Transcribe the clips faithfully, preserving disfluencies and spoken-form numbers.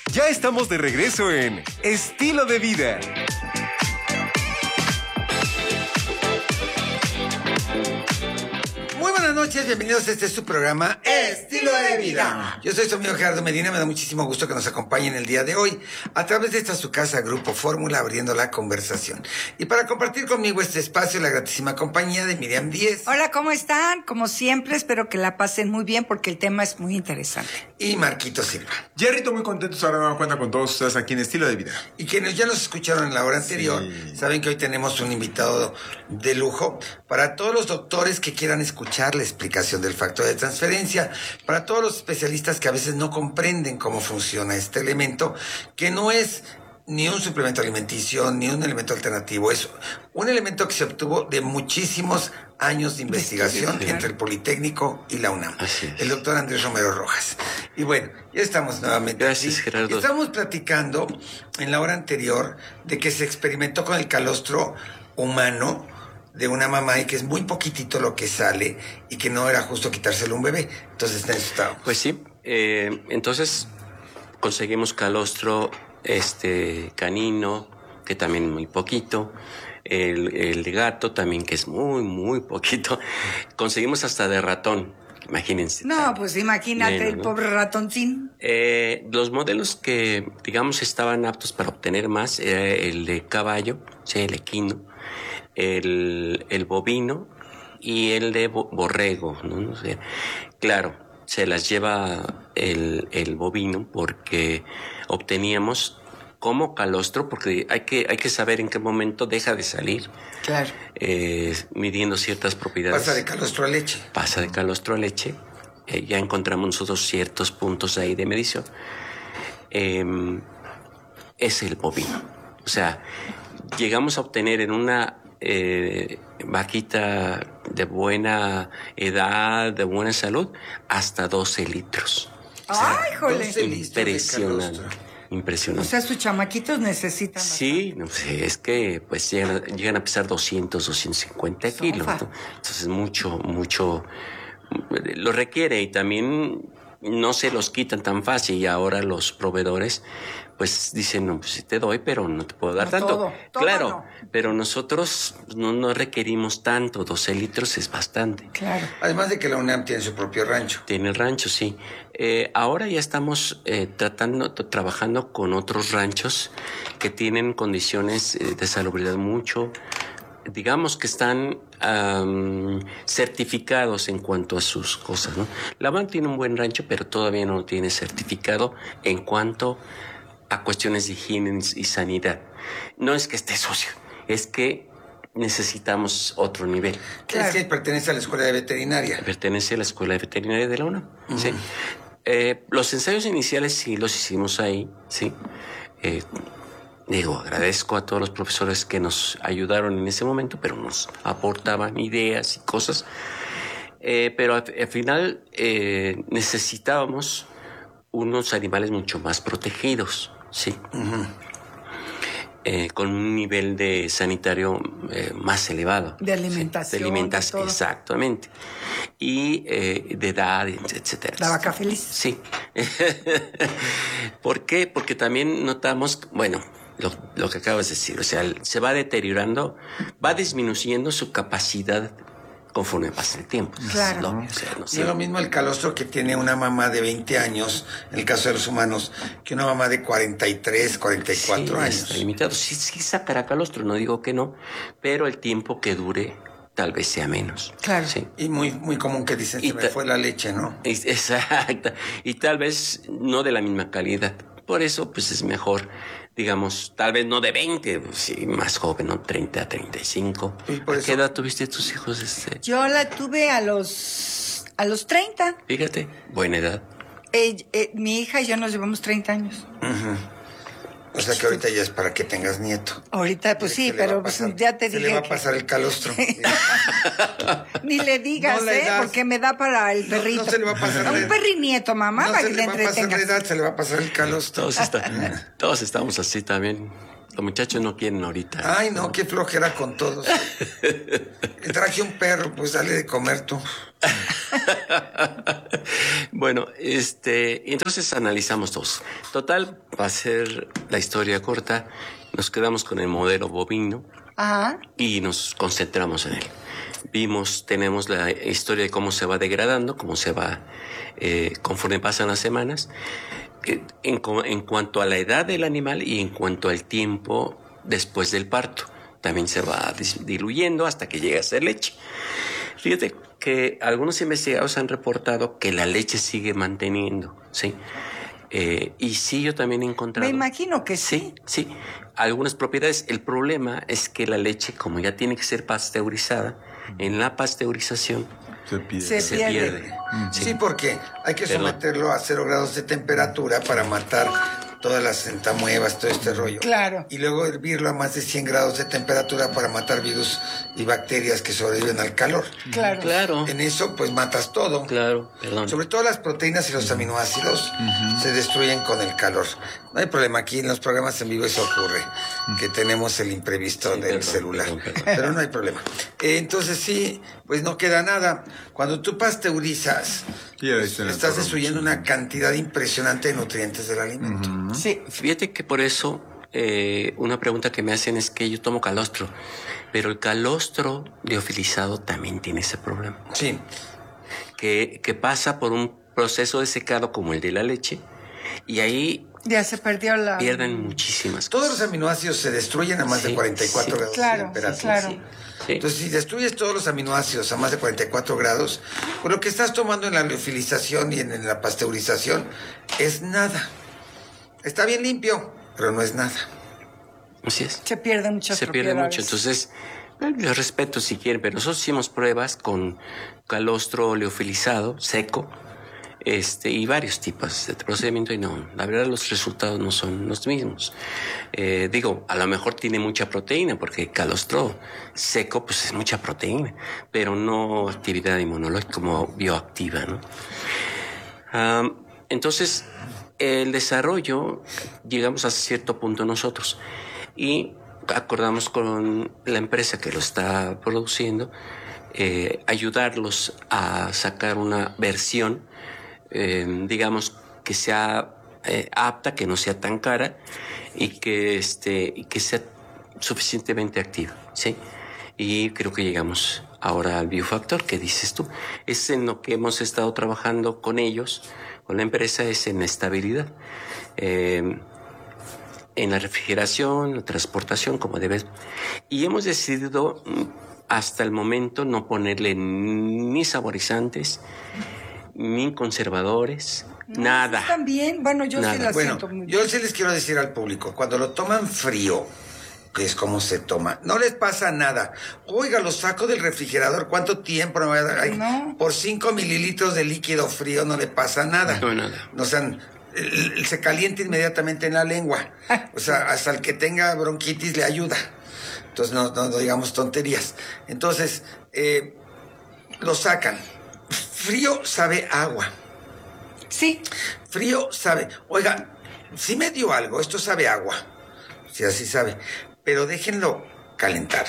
Ya estamos de regreso en Estilo de Vida. Muy buenas noches, bienvenidos a este su programa Estilo de Vida. Yo soy su amigo Gerardo Medina, me da muchísimo gusto que nos acompañen el día de hoy a través de esta su casa Grupo Fórmula, abriendo la conversación. Y para compartir conmigo este espacio, la gratísima compañía de Miriam Díez. Hola, ¿cómo están? Como siempre, espero que la pasen muy bien porque el tema es muy interesante. Y Marquito Silva. Jerrito, muy contentos ahora de dar cuenta con todos ustedes aquí en Estilo de Vida. Y quienes ya nos escucharon en la hora anterior, sí, saben que hoy tenemos un invitado de lujo para todos los doctores que quieran escuchar la explicación del factor de transferencia, para todos los especialistas que a veces no comprenden cómo funciona este elemento, que no es ni un suplemento alimenticio, ni un elemento alternativo, es un elemento que se obtuvo de muchísimos años de investigación sí, entre el Politécnico y la UNAM. El doctor Andrés Romero Rojas. Y bueno, ya estamos nuevamente. Gracias, aquí. Gerardo. Estamos platicando en la hora anterior de que se experimentó con el calostro humano de una mamá y que es muy poquitito lo que sale y que no era justo quitárselo a un bebé. Entonces necesitamos. Pues sí, eh, entonces conseguimos calostro este canino, que también es muy poquito, el, el de gato también, que es muy, muy poquito. Conseguimos hasta de ratón, imagínense. No, pues imagínate Bueno, el ¿no? pobre ratoncín. Eh, los modelos que, digamos, estaban aptos para obtener más, era el de caballo, o sea, el equino, el, el bovino y el de bo- borrego, ¿no? No sé. Claro, se las lleva el, el bovino porque obteníamos como calostro, porque hay que, hay que saber en qué momento deja de salir. Claro. Eh, midiendo ciertas propiedades. Pasa de calostro a leche. Pasa de calostro a leche. Eh, ya encontramos nosotros ciertos puntos ahí de medición. Eh, es el bovino. O sea, llegamos a obtener en una eh, vaquita de buena edad, de buena salud, hasta doce litros. ¡Ay, jole! doce litros de Impresionante. calostro. Impresionante. O sea, sus chamaquitos necesitan. Sí, no sé, es que pues llegan a, llegan a pesar doscientos, doscientos cincuenta Sofa. kilos, ¿no? Entonces mucho, mucho lo requiere y también no se los quitan tan fácil y ahora los proveedores pues dicen, no, pues sí te doy, pero no te puedo dar No tanto. todo, todo claro, no. pero nosotros no, no requerimos tanto, doce litros es bastante. Claro. Además de que la UNAM tiene su propio rancho. Tiene el rancho, sí. Eh, ahora ya estamos eh, tratando, t- trabajando con otros ranchos que tienen condiciones eh, de salubridad mucho, digamos que están um, certificados en cuanto a sus cosas, ¿no? La UNAM tiene un buen rancho, pero todavía no lo tiene certificado en cuanto a cuestiones de higiene y sanidad. No es que esté sucio, es que necesitamos otro nivel. Claro. Es que pertenece a la escuela de veterinaria. Pertenece a la Escuela de Veterinaria de la UNAM. Uh-huh. ¿Sí? Eh, los ensayos iniciales sí los hicimos ahí, sí. Eh, digo, agradezco a todos los profesores que nos ayudaron en ese momento, pero nos aportaban ideas y cosas. Eh, pero al, al final eh, necesitábamos unos animales mucho más protegidos, sí. Uh-huh. Eh, con un nivel de sanitario eh, más elevado. De alimentación. Sí, de alimentación, de exactamente. Y eh, de edad, etcétera. La vaca feliz. Sí. ¿Por qué? Porque también notamos, bueno, lo, lo que acabas de decir, o sea, se va deteriorando, va disminuyendo su capacidad conforme pasa el tiempo. Claro. No, o sea, no No sé. es lo mismo el calostro que tiene una mamá de veinte años, en el caso de los humanos, que una mamá de cuarenta y tres, cuarenta y cuatro Sí, años. está limitado. Sí, sí sacará calostro, no digo que no, pero el tiempo que dure tal vez sea menos. Claro. Sí. Y muy, muy común que dicen, Y se me ta- fue la leche, ¿no? Es- Exacto. Y tal vez no de la misma calidad. Por eso, pues es mejor, digamos, tal vez no de veinte, pues, sí, más joven, ¿no? treinta, treinta y cinco. Y por ¿A eso- qué edad tuviste tus hijos? Este? Yo la tuve a los a los treinta. Fíjate, buena edad. Eh, eh, mi hija y yo nos llevamos treinta años. Uh-huh. O sea que ahorita ya es para que tengas nieto. Ahorita, pues sí, Se le va pero a pues pasar- ya te se dije le va a que- pasar el calostro. Ni le digas, No la ¿eh? edad. Porque me da para el No, perrito. no se le va a pasar la un edad. perrinieto, mamá, No para se que le le va a pasar la entretengas. edad, se le va a pasar el calostro. Todos, está- todos estamos así también. Los muchachos no quieren ahorita. Ay, no, qué flojera con todos. Traje un perro, pues dale de comer tú. Bueno, este, entonces analizamos dos. Total, va a ser la historia corta. Nos quedamos con el modelo bovino. Ajá. Y nos concentramos en él. Vimos, tenemos la historia de cómo se va degradando, cómo se va eh, conforme pasan las semanas, eh, en, en cuanto a la edad del animal y en cuanto al tiempo después del parto. También se va diluyendo hasta que llega a ser leche. Fíjate que algunos investigadores han reportado que la leche sigue manteniendo, ¿sí? Eh, y sí, yo también he encontrado... Me imagino que sí. Sí, sí. Algunas propiedades. El problema es que la leche, como ya tiene que ser pasteurizada, en la pasteurización Se pierde. Se se pierde. pierde. Sí, Sí. porque hay que Perdón. someterlo a cero grados de temperatura para matar todas las entamuevas, todo este rollo. Claro. Y luego hervirlo a más de cien grados de temperatura para matar virus y bacterias que sobreviven al calor. Claro. Claro, En eso, pues matas todo. claro, perdón. Sobre todo las proteínas y los aminoácidos se destruyen con el calor. No hay problema, aquí en los programas en vivo eso ocurre, que tenemos el imprevisto Sí, del perdón, celular. perdón, perdón. Pero no hay problema. Eh, entonces sí, pues no queda nada. Cuando tú pasteurizas, Sí, ahí pues, está la estás corrupción. destruyendo una cantidad impresionante de nutrientes del alimento. Sí. Fíjate que por eso eh, una pregunta que me hacen es que yo tomo calostro, pero el calostro liofilizado también tiene ese problema, Sí, que, que pasa por un proceso de secado como el de la leche y ahí Ya se perdió la... pierden muchísimas todos cosas. los aminoácidos se destruyen a más de Sí, cuarenta y cuatro sí. grados Claro, de temperatura. sí, claro. Sí, sí. Entonces, si destruyes todos los aminoácidos a más de cuarenta y cuatro grados, pues lo que estás tomando en la liofilización y en, en la pasteurización es nada. Está bien limpio, pero no es nada. Así es. Se pierden muchas Se pierde propiedades. mucho. Entonces, bueno, yo respeto si quieren, pero nosotros hicimos pruebas con calostro leofilizado, seco, este, y varios tipos de procedimiento, y no, la verdad los resultados no son los mismos. Eh, digo, a lo mejor tiene mucha proteína, porque calostro seco, pues es mucha proteína, pero no actividad inmunológica como bioactiva, ¿no? Um, entonces, el desarrollo, llegamos a cierto punto nosotros y acordamos con la empresa que lo está produciendo, eh, ayudarlos a sacar una versión, eh, digamos, que sea eh, apta, que no sea tan cara y que, este, y que sea suficientemente activa, ¿sí? Y creo que llegamos ahora al biofactor que dices tú. Es en lo que hemos estado trabajando con ellos, con la empresa, es en la estabilidad. Eh, en la refrigeración, la transportación, como debes. Y hemos decidido hasta el momento no ponerle ni saborizantes, ni conservadores, No, nada. sí están bien. Bueno, yo Nada. sí la Bueno, siento muy yo bien. sí les quiero decir al público, cuando lo toman frío, que es como se toma, no les pasa nada. Oiga, lo saco del refrigerador, ¿cuánto tiempo me voy a dar? Ay, No. por cinco mililitros de líquido frío no le pasa nada. No, nada. O sea, el- el- se calienta inmediatamente en la lengua. O sea, hasta el que tenga bronquitis le ayuda. Entonces, no, no, no digamos tonterías. Entonces, eh, lo sacan. Frío sabe a agua. Sí, Frío sabe. Oiga, si me dio algo, esto sabe a agua. Si así sabe. Pero déjenlo calentar.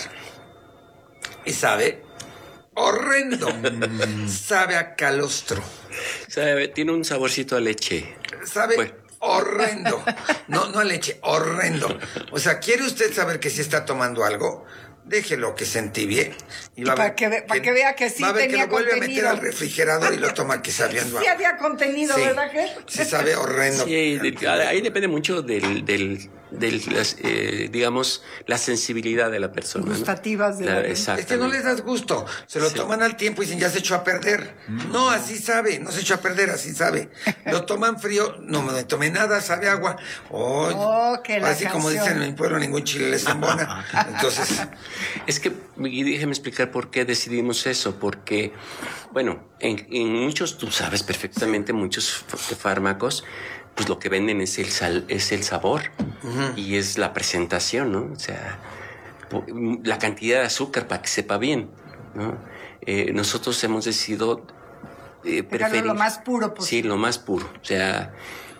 Y sabe horrendo. Sabe a calostro. Sabe, tiene un saborcito a leche. Sabe Bueno. horrendo. No, no a leche, horrendo. O sea, ¿quiere usted saber que si está tomando algo? Déjelo que se entibie. Y para que ve- para que vea que sí va a ver tenía que lo vuelve a meter contenido. al refrigerador y lo toma que sabiendo. sí había contenido, Sí. ¿verdad que? Sí sabe horrendo. Sí, de- ahí depende mucho del, del, del las, eh, digamos, la sensibilidad de la persona, ¿no? Gustativas de la gente. Es que no Exactamente. les das gusto. Se lo Sí. toman al tiempo y dicen, ya se echó a perder. No, así sabe. No se echó a perder, así sabe. Lo toman frío. No me tomé nada, sabe agua. Oh, Oh, que la así como canción. dicen en mi pueblo, ningún chile les embona. Entonces, Es que, y déjeme explicar por qué decidimos eso, porque, bueno, en, en muchos, tú sabes perfectamente, muchos f- fármacos, pues lo que venden es el sal, es el sabor y es la presentación, ¿no? O sea, po- la cantidad de azúcar para que sepa bien, ¿no? Eh, nosotros hemos decidido eh, Dejarlo lo más puro posible. Sí, lo más puro. O sea,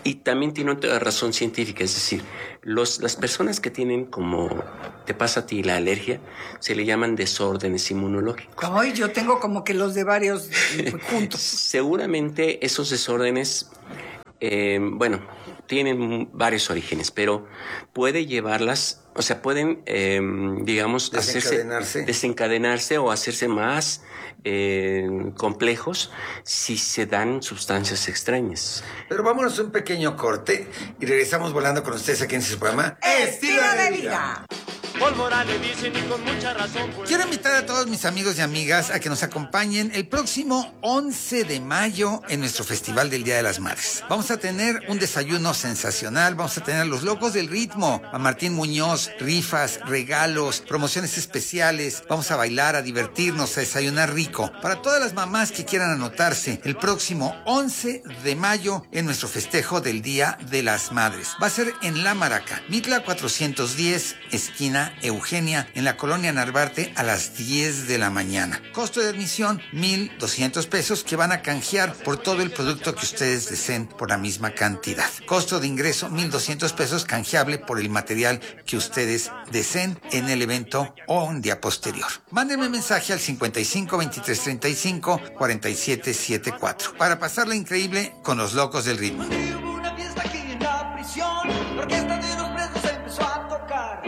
Y también tiene otra razón científica, es decir, los, las personas que tienen, como te pasa a ti, la alergia, se le llaman desórdenes inmunológicos. Ay, yo tengo como que los de varios juntos. Seguramente esos desórdenes, eh, bueno, tienen varios orígenes, pero puede llevarlas, o sea, pueden, eh, digamos, desencadenarse. Hacerse, desencadenarse o hacerse más eh, complejos si se dan sustancias extrañas. Pero vámonos a un pequeño corte y regresamos volando con ustedes aquí en su programa Estilo de Vida. Pólvora le dicen y con mucha razón. Pues. Quiero invitar a todos mis amigos y amigas a que nos acompañen el próximo once de mayo en nuestro Festival del Día de las Madres. Vamos a tener un desayuno sensacional, vamos a tener a los locos del ritmo, a Martín Muñoz, rifas, regalos, promociones especiales, vamos a bailar, a divertirnos, a desayunar rico. Para todas las mamás que quieran anotarse, el próximo once de mayo en nuestro festejo del Día de las Madres. Va a ser en La Maraca, Mitla cuatrocientos diez, esquina Eugenia, en la colonia Narvarte, a las diez de la mañana. Costo de admisión, mil doscientos pesos, que van a canjear por todo el producto que ustedes deseen por la misma cantidad. Costo de ingreso, mil doscientos pesos, canjeable por el material que ustedes deseen en el evento o un día posterior. Mándenme mensaje al cincuenta y cinco, veintitrés, treinta y cinco, cuarenta y siete setenta y cuatro para pasarla increíble con los locos del ritmo. Hubo una fiesta aquí en la prisión, la orquesta de los presos empezó a tocar.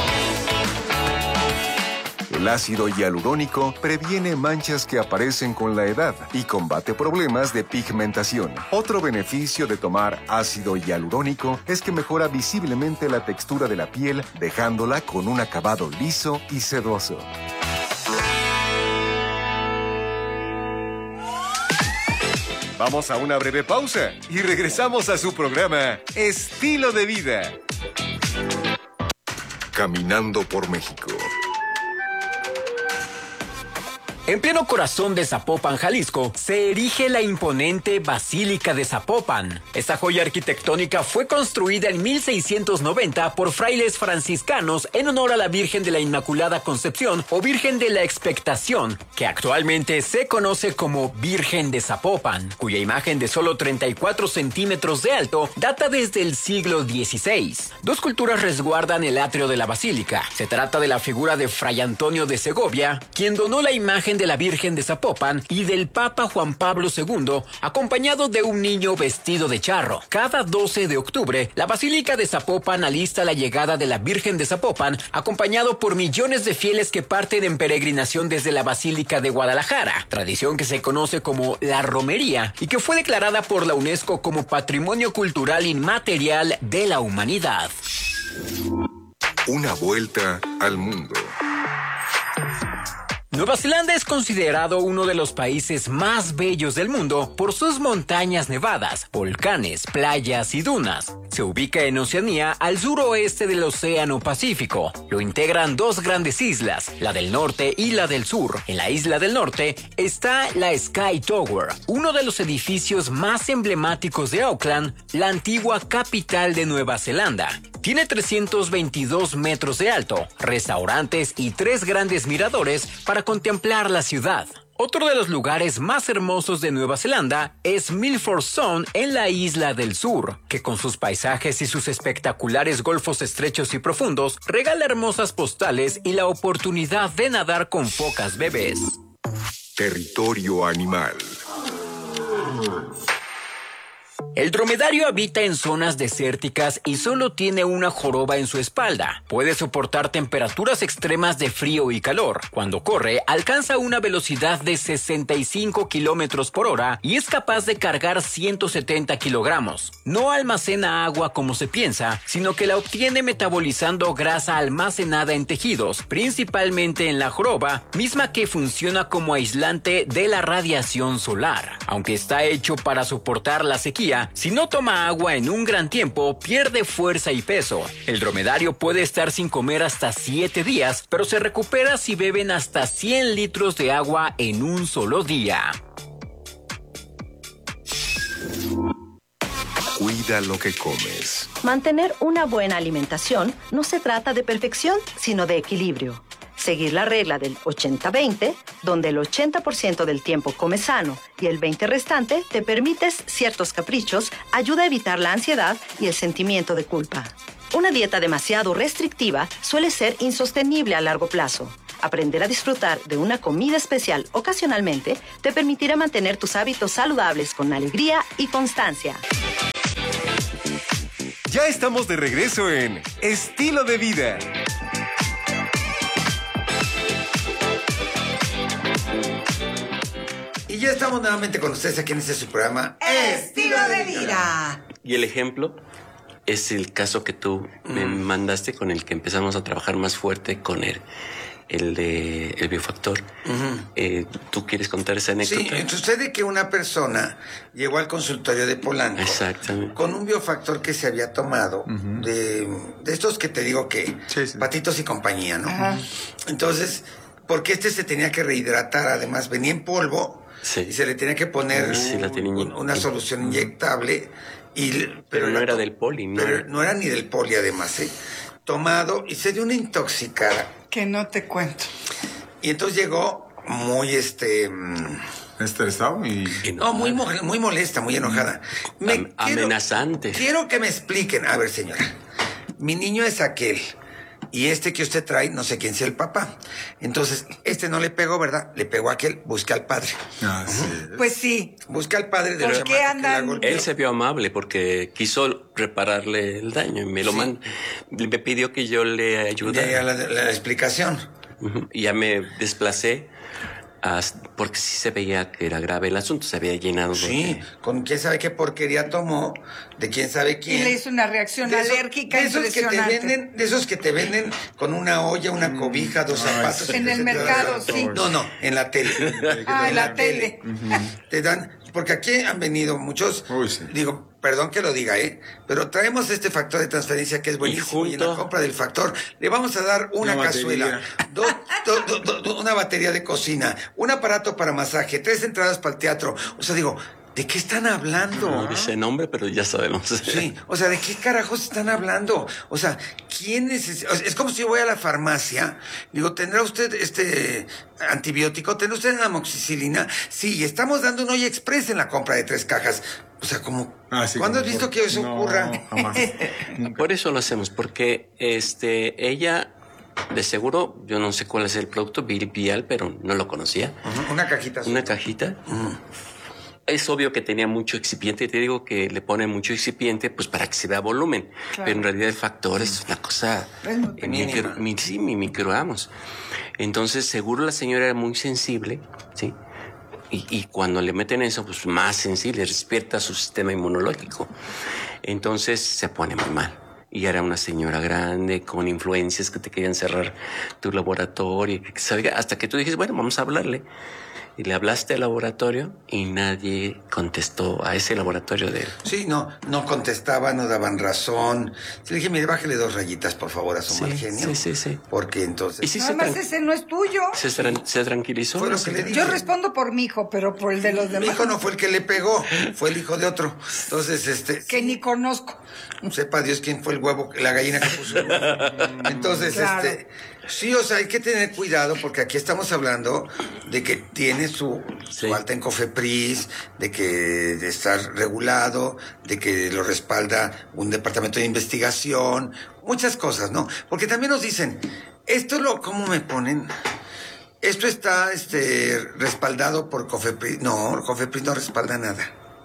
El ácido hialurónico previene manchas que aparecen con la edad y combate problemas de pigmentación. Otro beneficio de tomar ácido hialurónico es que mejora visiblemente la textura de la piel, dejándola con un acabado liso y sedoso. Vamos a una breve pausa y regresamos a su programa Estilo de Vida. Caminando por México. En pleno corazón de Zapopan, Jalisco, se erige la imponente Basílica de Zapopan. Esta joya arquitectónica fue construida en mil seiscientos noventa por frailes franciscanos en honor a la Virgen de la Inmaculada Concepción o Virgen de la Expectación, que actualmente se conoce como Virgen de Zapopan, cuya imagen de solo treinta y cuatro centímetros de alto data desde el siglo dieciséis. Dos culturas resguardan el atrio de la basílica. Se trata de la figura de Fray Antonio de Segovia, quien donó la imagen de la Virgen de Zapopan, y del Papa Juan Pablo segundo, acompañado de un niño vestido de charro. Cada doce de octubre, la Basílica de Zapopan alista la llegada de la Virgen de Zapopan, acompañado por millones de fieles que parten en peregrinación desde la Basílica de Guadalajara, tradición que se conoce como la romería y que fue declarada por la UNESCO como Patrimonio Cultural Inmaterial de la Humanidad. Una vuelta al mundo. Nueva Zelanda es considerado uno de los países más bellos del mundo por sus montañas nevadas, volcanes, playas y dunas. Se ubica en Oceanía, al suroeste del Océano Pacífico. Lo integran dos grandes islas, la del norte y la del sur. En la isla del norte está la Sky Tower, uno de los edificios más emblemáticos de Auckland, la antigua capital de Nueva Zelanda. Tiene trescientos veintidós metros de alto, restaurantes y tres grandes miradores para contemplar la ciudad. Otro de los lugares más hermosos de Nueva Zelanda es Milford Sound en la isla del sur, que con sus paisajes y sus espectaculares golfos estrechos y profundos regala hermosas postales y la oportunidad de nadar con focas bebés. Territorio animal. El dromedario habita en zonas desérticas y solo tiene una joroba en su espalda. Puede soportar temperaturas extremas de frío y calor. Cuando corre, alcanza una velocidad de sesenta y cinco kilómetros por hora y es capaz de cargar ciento setenta kilogramos. No almacena agua como se piensa, sino que la obtiene metabolizando grasa almacenada en tejidos, principalmente en la joroba, misma que funciona como aislante de la radiación solar. Aunque está hecho para soportar la sequía, si no toma agua en un gran tiempo, pierde fuerza y peso. El dromedario puede estar sin comer hasta siete días, pero se recupera si beben hasta cien litros de agua en un solo día. Cuida lo que comes. Mantener una buena alimentación no se trata de perfección, sino de equilibrio. Seguir la regla del ochenta veinte, donde el ochenta por ciento del tiempo comes sano y el veinte por ciento restante te permites ciertos caprichos, ayuda a evitar la ansiedad y el sentimiento de culpa. Una dieta demasiado restrictiva suele ser insostenible a largo plazo. Aprender a disfrutar de una comida especial ocasionalmente te permitirá mantener tus hábitos saludables con alegría y constancia. Ya estamos de regreso en Estilo de Vida. Y ya estamos nuevamente con ustedes aquí en este su programa Estilo de Vida. Y el ejemplo es el caso que tú mm. me mandaste, con el que empezamos a trabajar más fuerte con él. El de el biofactor. Uh-huh. Eh, ¿Tú quieres contar esa anécdota? Sí, sucede que una persona llegó al consultorio de Polanco. Exactamente. Con un biofactor que se había tomado, uh-huh. de, de estos que te digo que, sí, sí. Patitos y compañía, ¿no? Uh-huh. Entonces, porque este se tenía que rehidratar, además venía en polvo, sí. Y se le tenía que poner sí, un, un, una solución inyectable. Y, pero, pero no era to- del poli, ¿no? Pero no era ni del poli, además, ¿eh? Tomado y se dio una intoxicada. Que no te cuento. Y entonces llegó muy, este... ¿Estresado? Y... No, muy, muy molesta, muy enojada. Me Am- quiero, amenazante. Quiero que me expliquen. A ver, señora. Mi niño es aquel. Y este que usted trae, no sé quién sea el papá. Entonces, este no le pegó, ¿verdad? Le pegó a aquel, busca al padre. Ah, sí. Uh-huh. Pues sí. Busca al padre de ¿Por qué andan? Él se vio amable porque quiso repararle el daño y me lo sí. mandó. Me pidió que yo le ayudara. La, la, la explicación. Uh-huh. Y ya me desplacé. Porque sí se veía que era grave el asunto, se había llenado. Sí, de... con quién sabe qué porquería tomó, de quién sabe quién. Y le hizo una reacción de eso, alérgica de esos que te venden, de esos que te venden con una olla, una cobija, dos zapatos. En el mercado, sí. No, no, en la tele. Ah, en la tele. Uh-huh. Te dan, porque aquí han venido muchos, Uy, sí. digo, perdón que lo diga, ¿eh? Pero traemos este factor de transferencia que es buenísimo. Y, y en la compra del factor le vamos a dar una, una cazuela, do, do, do, do, do, una batería de cocina, un aparato para masaje, tres entradas para el teatro. O sea, digo, ¿de qué están hablando? No dice nombre, pero ya sabemos. Sí, o sea, ¿de qué carajos están hablando? O sea, ¿quién es? O sea, es como si yo voy a la farmacia, digo, ¿tendrá usted este antibiótico? ¿Tendrá usted amoxicilina? Sí, estamos dando un Hoy Express en la compra de tres cajas. O sea, como, ah, sí, ¿cuándo has visto por... que eso no, ocurra? Jamás. Por eso lo hacemos, porque este ella, de seguro, yo no sé cuál es el producto, Vial, pero no lo conocía. Uh-huh. Una cajita. Una cajita. Uh-huh. Es obvio que tenía mucho excipiente, te digo que le pone mucho excipiente pues para que se vea volumen, claro. Pero en realidad el factor es una cosa es micro, mi, sí, mi microgramos. Entonces seguro la señora era muy sensible, ¿sí? Y, y cuando le meten eso, pues más sensible, despierta su sistema inmunológico. Entonces se pone muy mal. Y era una señora grande con influencias que te querían cerrar tu laboratorio, hasta que tú dijiste, bueno, vamos a hablarle. Y le hablaste al laboratorio y nadie contestó a ese laboratorio de él. Sí, no, no contestaba, no daban razón. Le dije, mire, bájale dos rayitas, por favor, a su sí, mal genio. Sí, sí, sí. Porque entonces... ¿Y si Nada más tran- ese no es tuyo. ¿Se, tran- se tranquilizó? Fue lo que le dije. Yo respondo por mi hijo, pero por el de los demás. Mi hijo no fue el que le pegó, fue el hijo de otro. Entonces, este... Que sí. Ni conozco. Sepa Dios quién fue el huevo, la gallina que puso el huevo. Entonces, claro. este... Sí, o sea, hay que tener cuidado porque aquí estamos hablando de que tiene su, sí. su alta en COFEPRIS, de que está regulado, de que lo respalda un departamento de investigación, muchas cosas, ¿no? Porque también nos dicen, esto lo, ¿cómo me ponen? Esto está este, respaldado por COFEPRIS. No, COFEPRIS no respalda nada.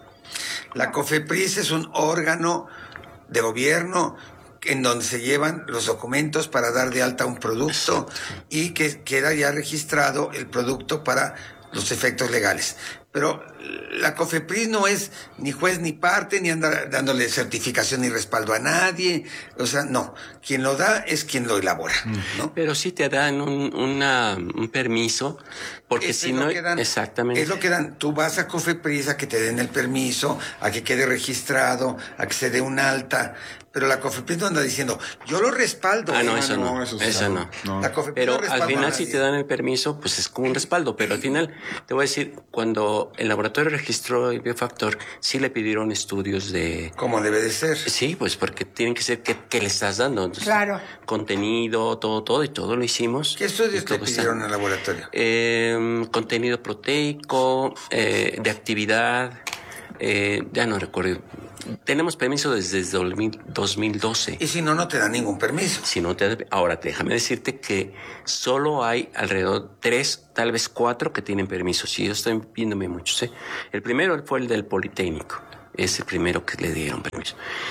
La COFEPRIS es un órgano de gobierno en donde se llevan los documentos para dar de alta un producto y que queda ya registrado el producto para los efectos legales. Pero la COFEPRIS no es ni juez ni parte, ni anda dándole certificación ni respaldo a nadie. O sea, no. Quien lo da es quien lo elabora, ¿no? Pero sí te dan un, una, un permiso, porque Eso si es no... Dan, exactamente. Es lo que dan. Tú vas a COFEPRIS a que te den el permiso, a que quede registrado, a que se dé un alta. Pero la COFEPRIS no anda diciendo, yo lo respaldo. Ah, ¿eh? no, eso no, no, eso sí, eso no. no. No. La COFEPRIS Pero no respalda al final a si nadie. te dan el permiso, pues es como un respaldo, pero al final te voy a decir, cuando el laboratorio registró el biofactor, sí le pidieron estudios de... Como debe de ser. Sí, pues porque tienen que ser qué, qué le estás dando. Entonces, Claro. Contenido, todo, todo, y todo lo hicimos. ¿Qué estudios Y te todo está. pidieron al laboratorio? Eh, contenido proteico, eh, de actividad, eh, ya no recuerdo. Tenemos permiso desde dos mil doce. Y si no, no te dan ningún permiso. Si no te, ahora déjame decirte que solo hay alrededor de tres, tal vez cuatro que tienen permiso. Sí, yo estoy viéndome muchos. ¿eh? El primero fue el del Politécnico. Es el primero que le dieron permiso.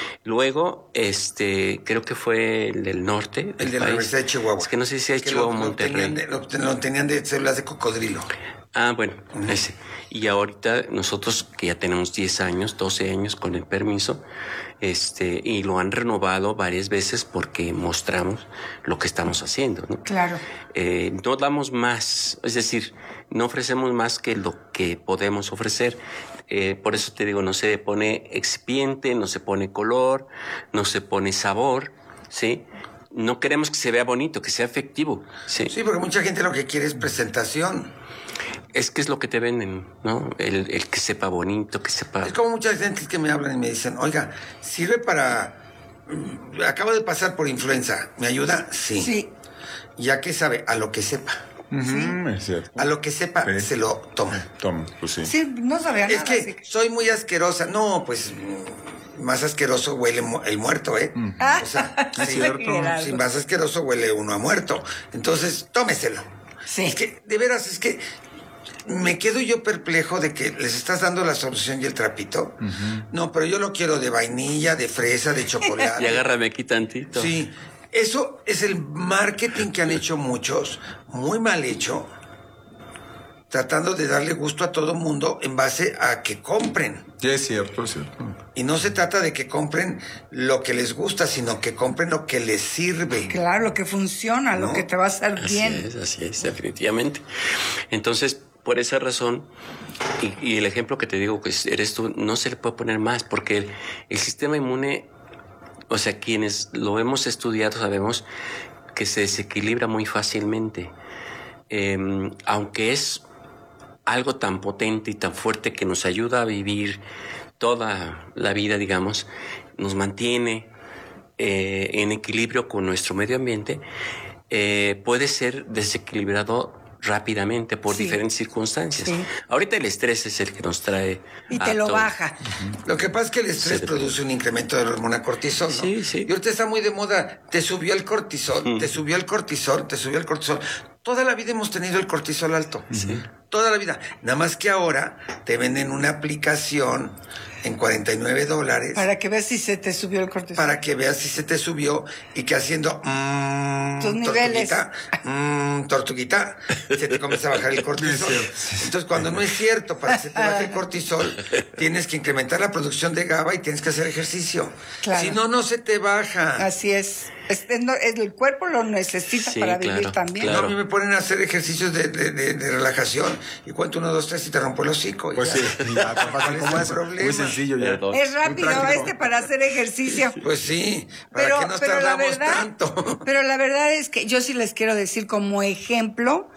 Luego, este, creo que fue el del norte. El del de la país. Universidad de Chihuahua. Es que no sé si es Que Chihuahua o lo, lo Monterrey. tenían de, lo, lo tenían de células de cocodrilo. Ah, bueno, ese. Y ahorita nosotros que ya tenemos diez años, doce años con el permiso, este, y lo han renovado varias veces porque mostramos lo que estamos haciendo, ¿no? Claro. Eh, no damos más, es decir, no ofrecemos más que lo que podemos ofrecer. Eh, por eso te digo, no se pone excipiente, no se pone color, no se pone sabor, ¿sí? No queremos que se vea bonito, que sea efectivo, ¿sí? Sí, porque mucha gente lo que quiere es presentación. Es que es lo que te venden, ¿no? El, el que sepa bonito, que sepa... Es como muchas gentes que me hablan y me dicen, oiga, ¿sirve para... mm, acabo de pasar por influenza, ¿me ayuda? Sí. Sí. ¿Ya qué sabe? A lo que sepa. Ujú, es cierto. A lo que sepa, Sí. se lo toma. Toma, pues sí. Sí, no sabía Es nada. que así que- soy muy asquerosa. No, pues mm, más asqueroso huele mu- el muerto, ¿eh? Ah, O sea, es sí, cierto. Gerardo. si más asqueroso huele uno a muerto. Entonces, tómeselo. Sí. Es que, de veras, es que me quedo yo perplejo de que les estás dando la solución y el trapito. No, pero yo lo quiero de vainilla, de fresa, de chocolate. Y agárrame aquí tantito. Sí, eso es el marketing que han hecho muchos, muy mal hecho, tratando de darle gusto a todo mundo en base a que compren. Sí, es cierto, es cierto. Y no se trata de que compren lo que les gusta, sino que compren lo que les sirve. Claro, lo que funciona, ¿No? lo que te va a hacer Así bien. es, así es, definitivamente. Entonces, por esa razón, y, y el ejemplo que te digo que eres tú, no se le puede poner más, porque el, el sistema inmune, o sea, quienes lo hemos estudiado sabemos que se desequilibra muy fácilmente. Eh, aunque es algo tan potente y tan fuerte que nos ayuda a vivir toda la vida, digamos, nos mantiene eh, en equilibrio con nuestro medio ambiente, eh, puede ser desequilibrado rápidamente por Sí. diferentes circunstancias. Sí. Ahorita el estrés es el que nos trae Y a te lo todo. baja. Lo que pasa es que el estrés Sí. produce un incremento de la hormona cortisol, ¿no? Sí, sí. Y ahorita está muy de moda, te subió el cortisol, te subió el cortisol, te subió el cortisol. Toda la vida hemos tenido el cortisol alto. Sí. Toda la vida. Nada más que ahora te venden una aplicación en cuarenta y nueve dólares para, Para que veas si se te subió el cortisol. que veas si se te subió y que haciendo mmm, Tus niveles. tortuguita, mmm, tortuguita, se te comienza a bajar el cortisol. Entonces, cuando no es cierto, para que se te baje el cortisol, tienes que incrementar la producción de GABA y tienes que hacer ejercicio. Claro. Si no, no se te baja. Así es. Es- es no- el cuerpo lo necesita Sí, para claro, vivir también. No, claro. a mí me ponen a hacer ejercicios de, de, de- de relajación y cuento uno, dos, tres y te rompo el hocico. y Pues ya. sí, ya, tan fácil como ¿Cuál es el eso. problema? Muy sencillo ya. Perdón. Es Muy rápido práctico. este para hacer ejercicio. Pues sí, para Pero, que nos pero la tardamos verdad, tanto. pero la verdad es que yo sí les quiero decir como ejemplo,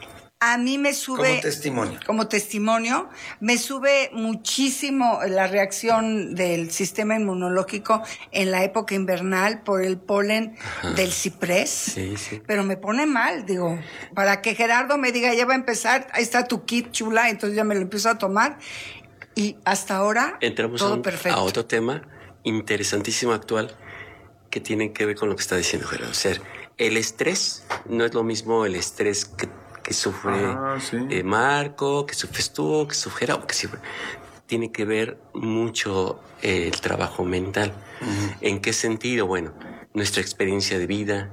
a mí me sube Como testimonio. como testimonio, me sube muchísimo la reacción del sistema inmunológico en la época invernal por el polen del ciprés. Sí, sí. Pero me pone mal, digo, para que Gerardo me diga, ya va a empezar, ahí está tu kit chula, entonces ya me lo empiezo a tomar y hasta ahora Entramos a, todo un- perfecto. a otro tema interesantísimo actual que tiene que ver con lo que está diciendo Gerardo. O sea, el estrés no es lo mismo el estrés que, que sufre Ah, sí. eh, Marco, que sufres tú, que sufre Gerardo, que sufre. Tiene que ver mucho eh, el trabajo mental. ¿En qué sentido? Bueno, nuestra experiencia de vida,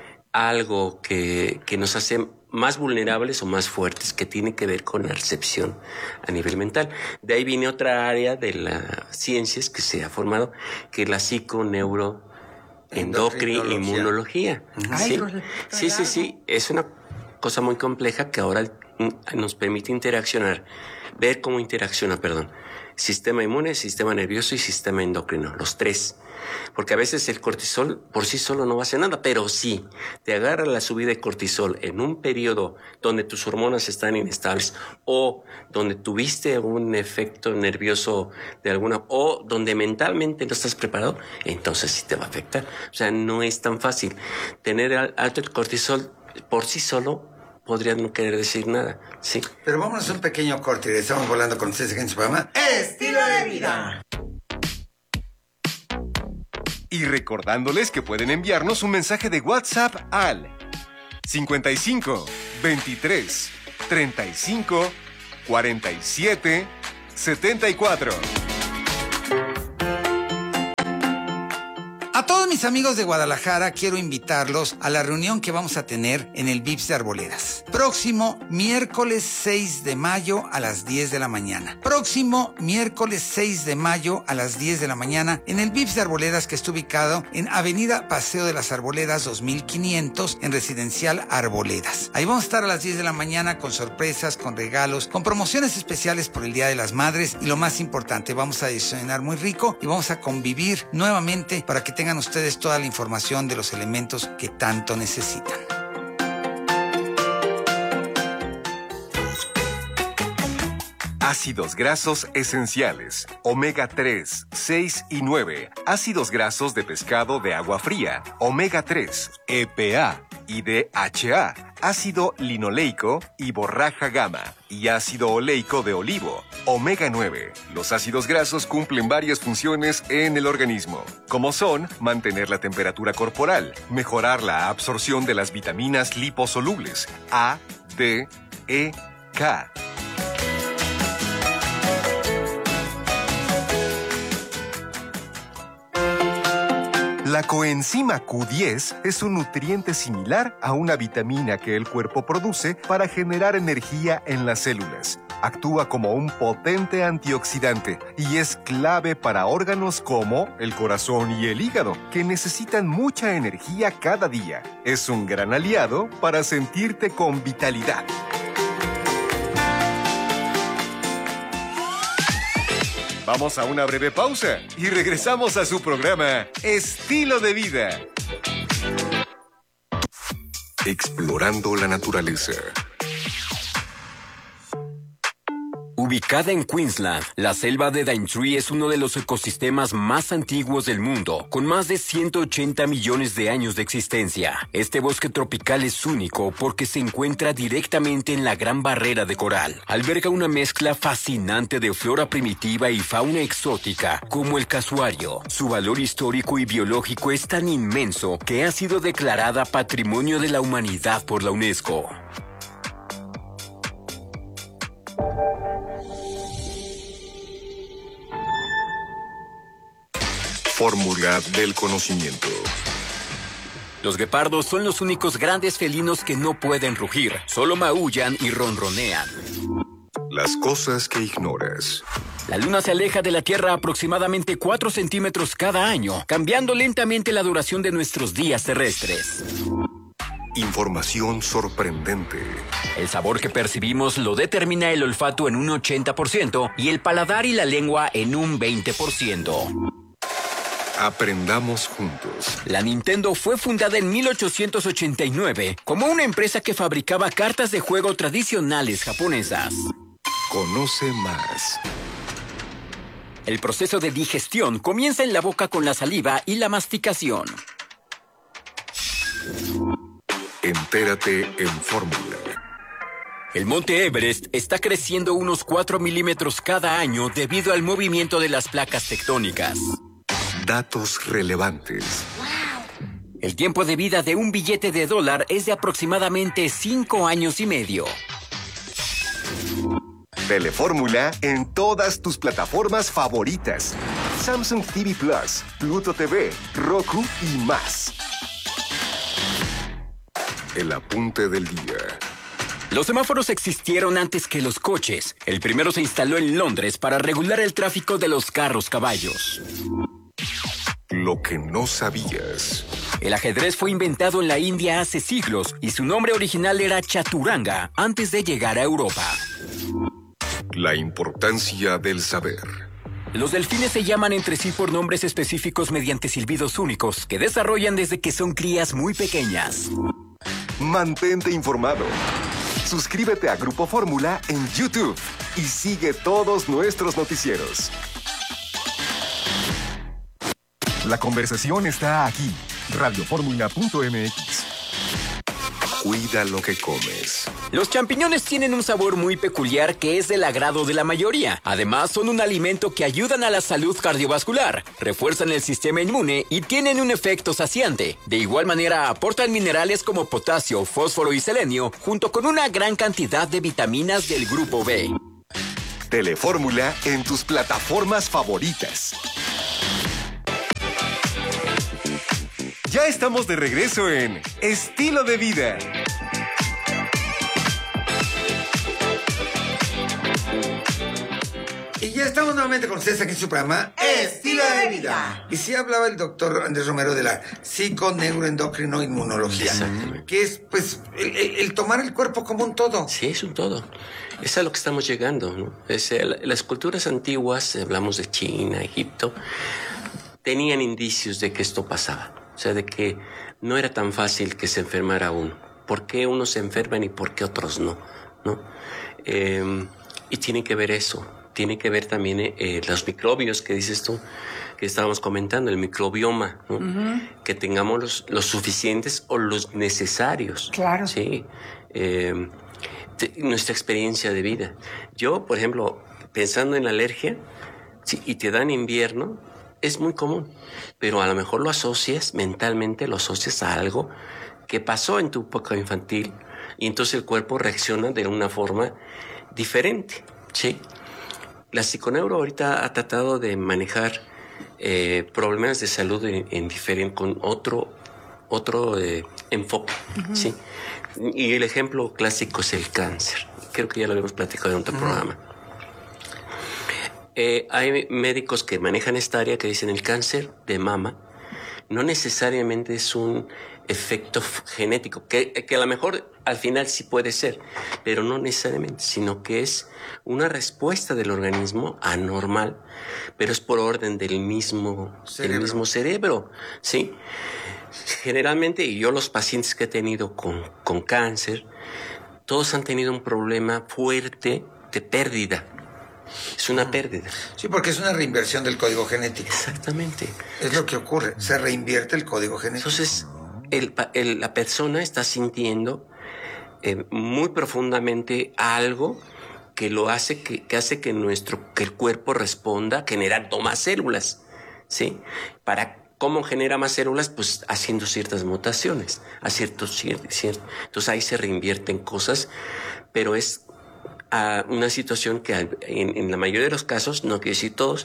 algo que, que nos hace más vulnerables o más fuertes, que tiene que ver con la recepción a nivel mental. De ahí viene otra área de las ciencias que se ha formado, que es la psico-neuro Endocrinología. inmunología. Ay, ¿Sí? pues, sí, sí, sí. Es una cosa muy compleja que ahora mm, nos permite interaccionar, ver cómo interacciona, perdón, sistema inmune, sistema nervioso y sistema endocrino, los tres. Porque a veces el cortisol por sí solo no hace nada, pero sí, te agarra la subida de cortisol en un periodo donde tus hormonas están inestables o donde tuviste un efecto nervioso de alguna, o donde mentalmente no estás preparado, entonces sí te va a afectar. O sea, no es tan fácil. Tener alto el cortisol por sí solo podría no querer decir nada, sí. Pero vámonos a un pequeño corte y estamos volando con ustedes aquí en su programa Estilo de Vida. Y recordándoles que pueden enviarnos un mensaje de WhatsApp al cincuenta y cinco, veintitrés, treinta y cinco, cuarenta y siete, setenta y cuatro. A todos mis amigos de Guadalajara quiero invitarlos a la reunión que vamos a tener en el V I P S de Arboledas. Próximo miércoles seis de mayo a las diez de la mañana. Próximo miércoles seis de mayo a las diez de la mañana en el V I P S de Arboledas, que está ubicado en Avenida Paseo de las Arboledas dos mil quinientos en Residencial Arboledas. Ahí vamos a estar a las diez de la mañana con sorpresas, con regalos, con promociones especiales por el Día de las Madres y lo más importante, vamos a desayunar muy rico y vamos a convivir nuevamente para que tengan ustedes toda la información de los elementos que tanto necesitan. Ácidos grasos esenciales, omega tres, seis y nueve, ácidos grasos de pescado de agua fría, omega tres, E P A y D H A, ácido linoleico y borraja gamma, y ácido oleico de olivo, omega nueve. Los ácidos grasos cumplen varias funciones en el organismo, como son mantener la temperatura corporal, mejorar la absorción de las vitaminas liposolubles A, D, E, K. La coenzima Q diez es un nutriente similar a una vitamina que el cuerpo produce para generar energía en las células. Actúa como un potente antioxidante y es clave para órganos como el corazón y el hígado, que necesitan mucha energía cada día. Es un gran aliado para sentirte con vitalidad. Vamos a una breve pausa y regresamos a su programa Estilo de Vida. Explorando la naturaleza. Ubicada en Queensland, la selva de Daintree es uno de los ecosistemas más antiguos del mundo, con más de ciento ochenta millones de años de existencia. Este bosque tropical es único porque se encuentra directamente en la Gran Barrera de Coral. Alberga una mezcla fascinante de flora primitiva y fauna exótica, como el casuario. Su valor histórico y biológico es tan inmenso que ha sido declarada Patrimonio de la Humanidad por la UNESCO. Fórmula del conocimiento. Los guepardos son los únicos grandes felinos que no pueden rugir, solo maullan y ronronean. Las cosas que ignoras. La Luna se aleja de la Tierra aproximadamente cuatro centímetros cada año, cambiando lentamente la duración de nuestros días terrestres. Información sorprendente. El sabor que percibimos lo determina el olfato en un ochenta por ciento y el paladar y la lengua en un veinte por ciento. Aprendamos juntos. La Nintendo fue fundada en mil ochocientos ochenta y nueve como una empresa que fabricaba cartas de juego tradicionales japonesas. Conoce más. El proceso de digestión comienza en la boca con la saliva y la masticación. Entérate en Fórmula. El monte Everest está creciendo unos cuatro milímetros cada año debido al movimiento de las placas tectónicas. Datos relevantes. El tiempo de vida de un billete de dólar es de aproximadamente cinco años y medio. Telefórmula en todas tus plataformas favoritas. Samsung T V Plus, Pluto T V, Roku y más. El apunte del día. Los semáforos existieron antes que los coches. El primero se instaló en Londres para regular el tráfico de los carros caballos. Lo que no sabías. El ajedrez fue inventado en la India hace siglos y su nombre original era Chaturanga antes de llegar a Europa. La importancia del saber. Los delfines se llaman entre sí por nombres específicos mediante silbidos únicos que desarrollan desde que son crías muy pequeñas. Mantente informado. Suscríbete a Grupo Fórmula en YouTube y sigue todos nuestros noticieros. La conversación está aquí. radio fórmula punto m x. Cuida lo que comes. Los champiñones tienen un sabor muy peculiar que es del agrado de la mayoría. Además, son un alimento que ayudan a la salud cardiovascular, refuerzan el sistema inmune y tienen un efecto saciante. De igual manera, aportan minerales como potasio, fósforo y selenio, junto con una gran cantidad de vitaminas del grupo B. Telefórmula en tus plataformas favoritas. Ya estamos de regreso en Estilo de Vida. Y ya estamos nuevamente con ustedes aquí en su programa Estilo de Vida. Y sí hablaba el doctor Andrés Romero de la psiconeuroendocrinoinmunología, que es pues el, el, el tomar el cuerpo como un todo. Sí, es un todo. Es a lo que estamos llegando, ¿no? Es, el, las culturas antiguas, hablamos de China, Egipto, tenían indicios de que esto pasaba. O sea, de que no era tan fácil que se enfermara uno. ¿Por qué unos se enferman y por qué otros no? ¿No? Eh, y tiene que ver eso. Tiene que ver también eh, los microbios que dices tú, que estábamos comentando, el microbioma, ¿no? Uh-huh. Que tengamos los, los suficientes o los necesarios. Claro. Sí. Eh, te, nuestra experiencia de vida. Yo, por ejemplo, pensando en la alergia, sí, y te dan invierno, es muy común, pero a lo mejor lo asocias, mentalmente lo asocias a algo que pasó en tu época infantil y entonces el cuerpo reacciona de una forma diferente, ¿sí? La psiconeuro ahorita ha tratado de manejar eh, problemas de salud en, en diferente, con otro, otro eh, enfoque, uh-huh. ¿sí? Y el ejemplo clásico es el cáncer. Creo que ya lo habíamos platicado en otro uh-huh. programa. Eh, hay médicos que manejan esta área que dicen el cáncer de mama no necesariamente es un efecto genético, que, que a lo mejor al final sí puede ser, pero no necesariamente, sino que es una respuesta del organismo anormal, pero es por orden del mismo cerebro, del mismo cerebro, ¿sí? Generalmente, y yo los pacientes que he tenido con, con cáncer, todos han tenido un problema fuerte de pérdida. Es una pérdida. Sí, porque es una reinversión del código genético. Exactamente. Es lo que ocurre, se reinvierte el código genético. Entonces, el, el, la persona está sintiendo eh, muy profundamente algo que lo hace que, que hace que nuestro que el cuerpo responda generando más células, ¿sí? Para ¿cómo genera más células? Pues haciendo ciertas mutaciones, a ciertos ciertos. Entonces ahí se reinvierten cosas, pero es a una situación que en, en la mayoría de los casos, no quiero decir todos,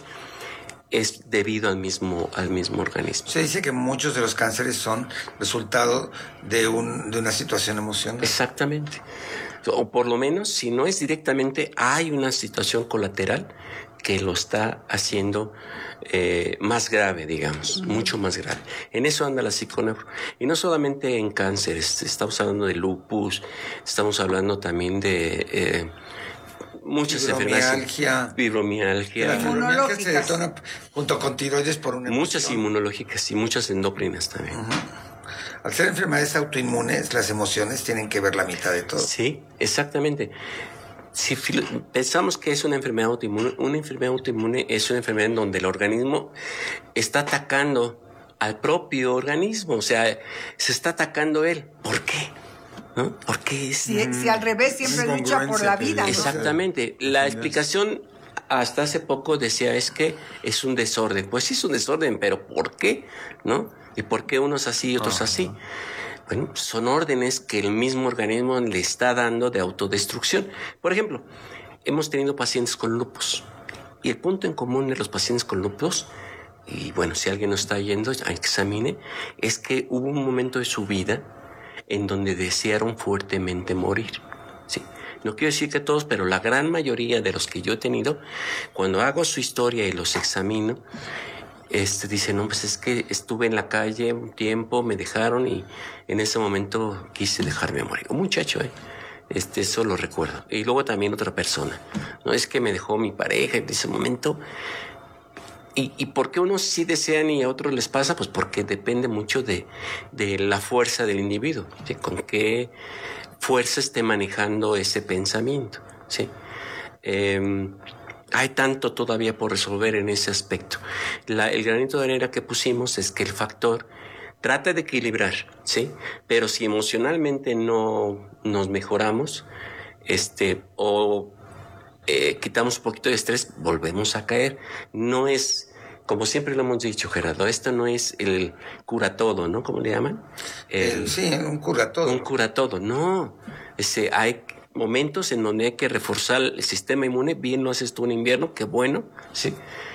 es debido al mismo, al mismo organismo. Se dice que muchos de los cánceres son resultado de, un, de una situación emocional. Exactamente. O por lo menos, si no es directamente, hay una situación colateral que lo está haciendo eh, más grave, digamos, uh-huh. mucho más grave. En eso anda la psiconeuro. Y no solamente en cáncer, estamos hablando de lupus, estamos hablando también de eh, muchas enfermedades. Fibromialgia. La fibromialgia se detona junto con tiroides por una Muchas emoción. Inmunológicas y muchas endócrinas también. Uh-huh. Al ser enfermedades autoinmunes, las emociones tienen que ver la mitad de todo. Sí, exactamente. Si pensamos que es una enfermedad autoinmune, una enfermedad autoinmune es una enfermedad en donde el organismo está atacando al propio organismo, o sea, se está atacando él. ¿Por qué? ¿No? ¿Por qué es? Si, si al revés siempre lucha por la vida, ¿no? Exactamente. La explicación hasta hace poco decía es que es un desorden. Pues sí es un desorden, pero ¿por qué? ¿No? ¿Y por qué unos así y otros así? Bueno, son órdenes que el mismo organismo le está dando de autodestrucción. Por ejemplo, hemos tenido pacientes con lupus. Y el punto en común de los pacientes con lupus, y bueno, si alguien nos está yendo, examine, es que hubo un momento de su vida en donde desearon fuertemente morir. Sí. No quiero decir que todos, pero la gran mayoría de los que yo he tenido, cuando hago su historia y los examino, Este dice, no, pues es que estuve en la calle un tiempo, me dejaron y en ese momento quise dejarme morir. Un muchacho, ¿eh? Este, eso lo recuerdo. Y luego también otra persona. No es que me dejó mi pareja en ese momento ¿Y, ¿Y por qué unos sí desean y a otros les pasa? Pues porque depende mucho de, de la fuerza del individuo, ¿sí? Con qué fuerza esté manejando ese pensamiento, ¿sí? Eh, hay tanto todavía por resolver en ese aspecto. La, el granito de arena que pusimos es que el factor trata de equilibrar, ¿sí? Pero si emocionalmente no nos mejoramos, este, o eh, quitamos un poquito de estrés, volvemos a caer. No es, como siempre lo hemos dicho, Gerardo, esto no es el cura todo, ¿no? ¿Cómo le llaman? El, sí, un cura todo. Un cura todo, no. Ese, hay momentos en donde hay que reforzar el sistema inmune. Bien lo haces tú en invierno, qué bueno, ¿sí?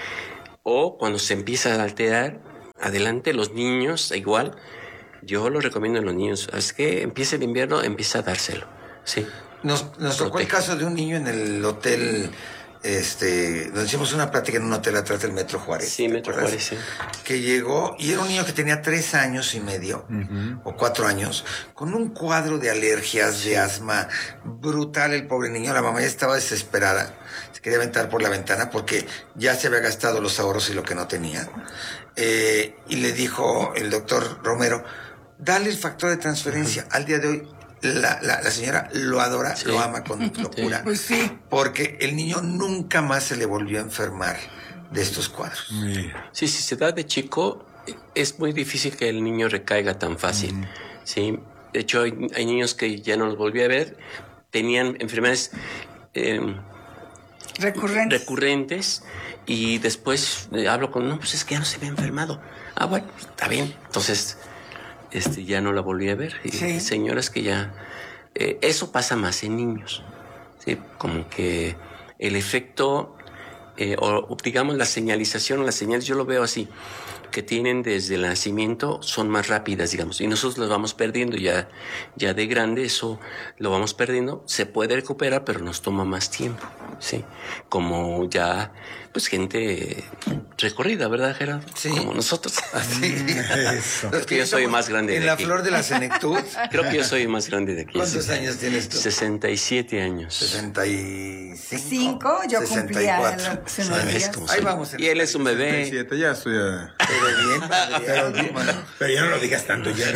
O cuando se empieza a alterar, adelante, los niños, igual, yo lo recomiendo a los niños. Es que empieza el invierno, empieza a dárselo, ¿sí? Nos, nos tocó el caso de un niño en el hotel, este, nos hicimos una plática en un hotel atrás del Metro Juárez. Sí, Metro Juárez, sí. Que llegó, y era un niño que tenía tres años y medio, uh-huh. o cuatro años, con un cuadro de alergias, sí. de asma, brutal el pobre niño. La mamá ya estaba desesperada, se quería aventar por la ventana porque ya se había gastado los ahorros y lo que no tenía. Eh, y le dijo el doctor Romero, dale el factor de transferencia. Uh-huh. Al día de hoy, La, la, la señora lo adora, sí. lo ama con locura. Sí. Pues sí. Porque el niño nunca más se le volvió a enfermar de estos cuadros. Sí, si se da de chico, es muy difícil que el niño recaiga tan fácil. Mm. Sí. De hecho, hay, hay niños que ya no los volví a ver, tenían enfermedades eh, recurrentes. recurrentes y después eh, hablo con, no, pues es que ya no se había enfermado. Ah, bueno, está bien. Entonces... Este, ya no la volví a ver. Y sí. Señoras que ya... Eh, eso pasa más en niños. ¿Sí? Como que el efecto, eh, o digamos la señalización o las señales, yo lo veo así, que tienen desde el nacimiento son más rápidas, digamos, y nosotros las vamos perdiendo ya, ya de grande, eso lo vamos perdiendo, se puede recuperar, pero nos toma más tiempo, ¿sí? Como ya, pues gente recorrida, ¿verdad, Gerardo? Sí. Como nosotros. Así. Eso. Creo que yo soy más grande de aquí. En la flor de la senectud. Creo que yo soy más grande de aquí. ¿Cuántos sí. años tienes tú? sesenta y siete años. sesenta y cinco. Cinco, yo sesenta y cuatro. cumplía. Ahí vamos. Y él es un bebé. sesenta y siete, ya estoy... A... Pero bien, padre, pero, bien, pero ya no lo digas tanto, ya.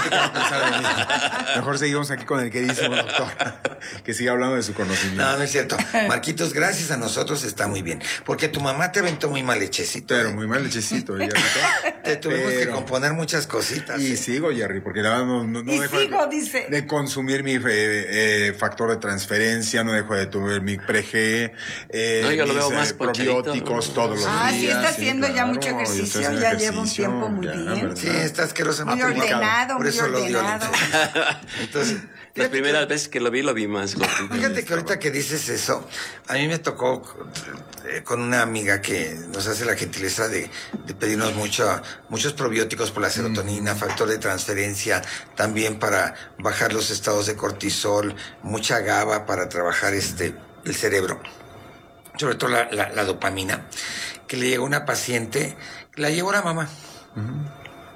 Mejor seguimos aquí con el queridísimo doctor, que siga hablando de su conocimiento. No, no es cierto. Marquitos, gracias a nosotros está muy bien. Porque tu mamá te aventó muy mal lechecito. Pero ¿eh? muy mal lechecito. Ya, te tuvimos pero... que componer muchas cositas. Y ¿eh? sigo, Jerry, porque la verdad no, no, no y dejo sigo, de, dice. de consumir mi eh, eh, factor de transferencia, no dejo de tomar mi pre-G, eh, no, yo lo mis veo más eh, probióticos todos los ah, días. Ah, sí, está haciendo sí, ya claro, mucho ejercicio, ya ejercicio, lleva un tiempo muy ya, bien. ¿verdad? Sí, está asquerosamente muy ordenado, Por muy eso lo dio. ordenado. Entonces, las primeras que, veces que lo vi, lo vi más gordito. Fíjate que ahorita que dices eso, a mí me tocó eh, con una amiga que nos hace la gentileza de, de pedirnos mucho, muchos probióticos por la serotonina, mm. factor de transferencia, también para bajar los estados de cortisol, mucha GABA para trabajar este el cerebro, sobre todo la, la, la dopamina, que le llegó una paciente, la llevó la mamá, mm.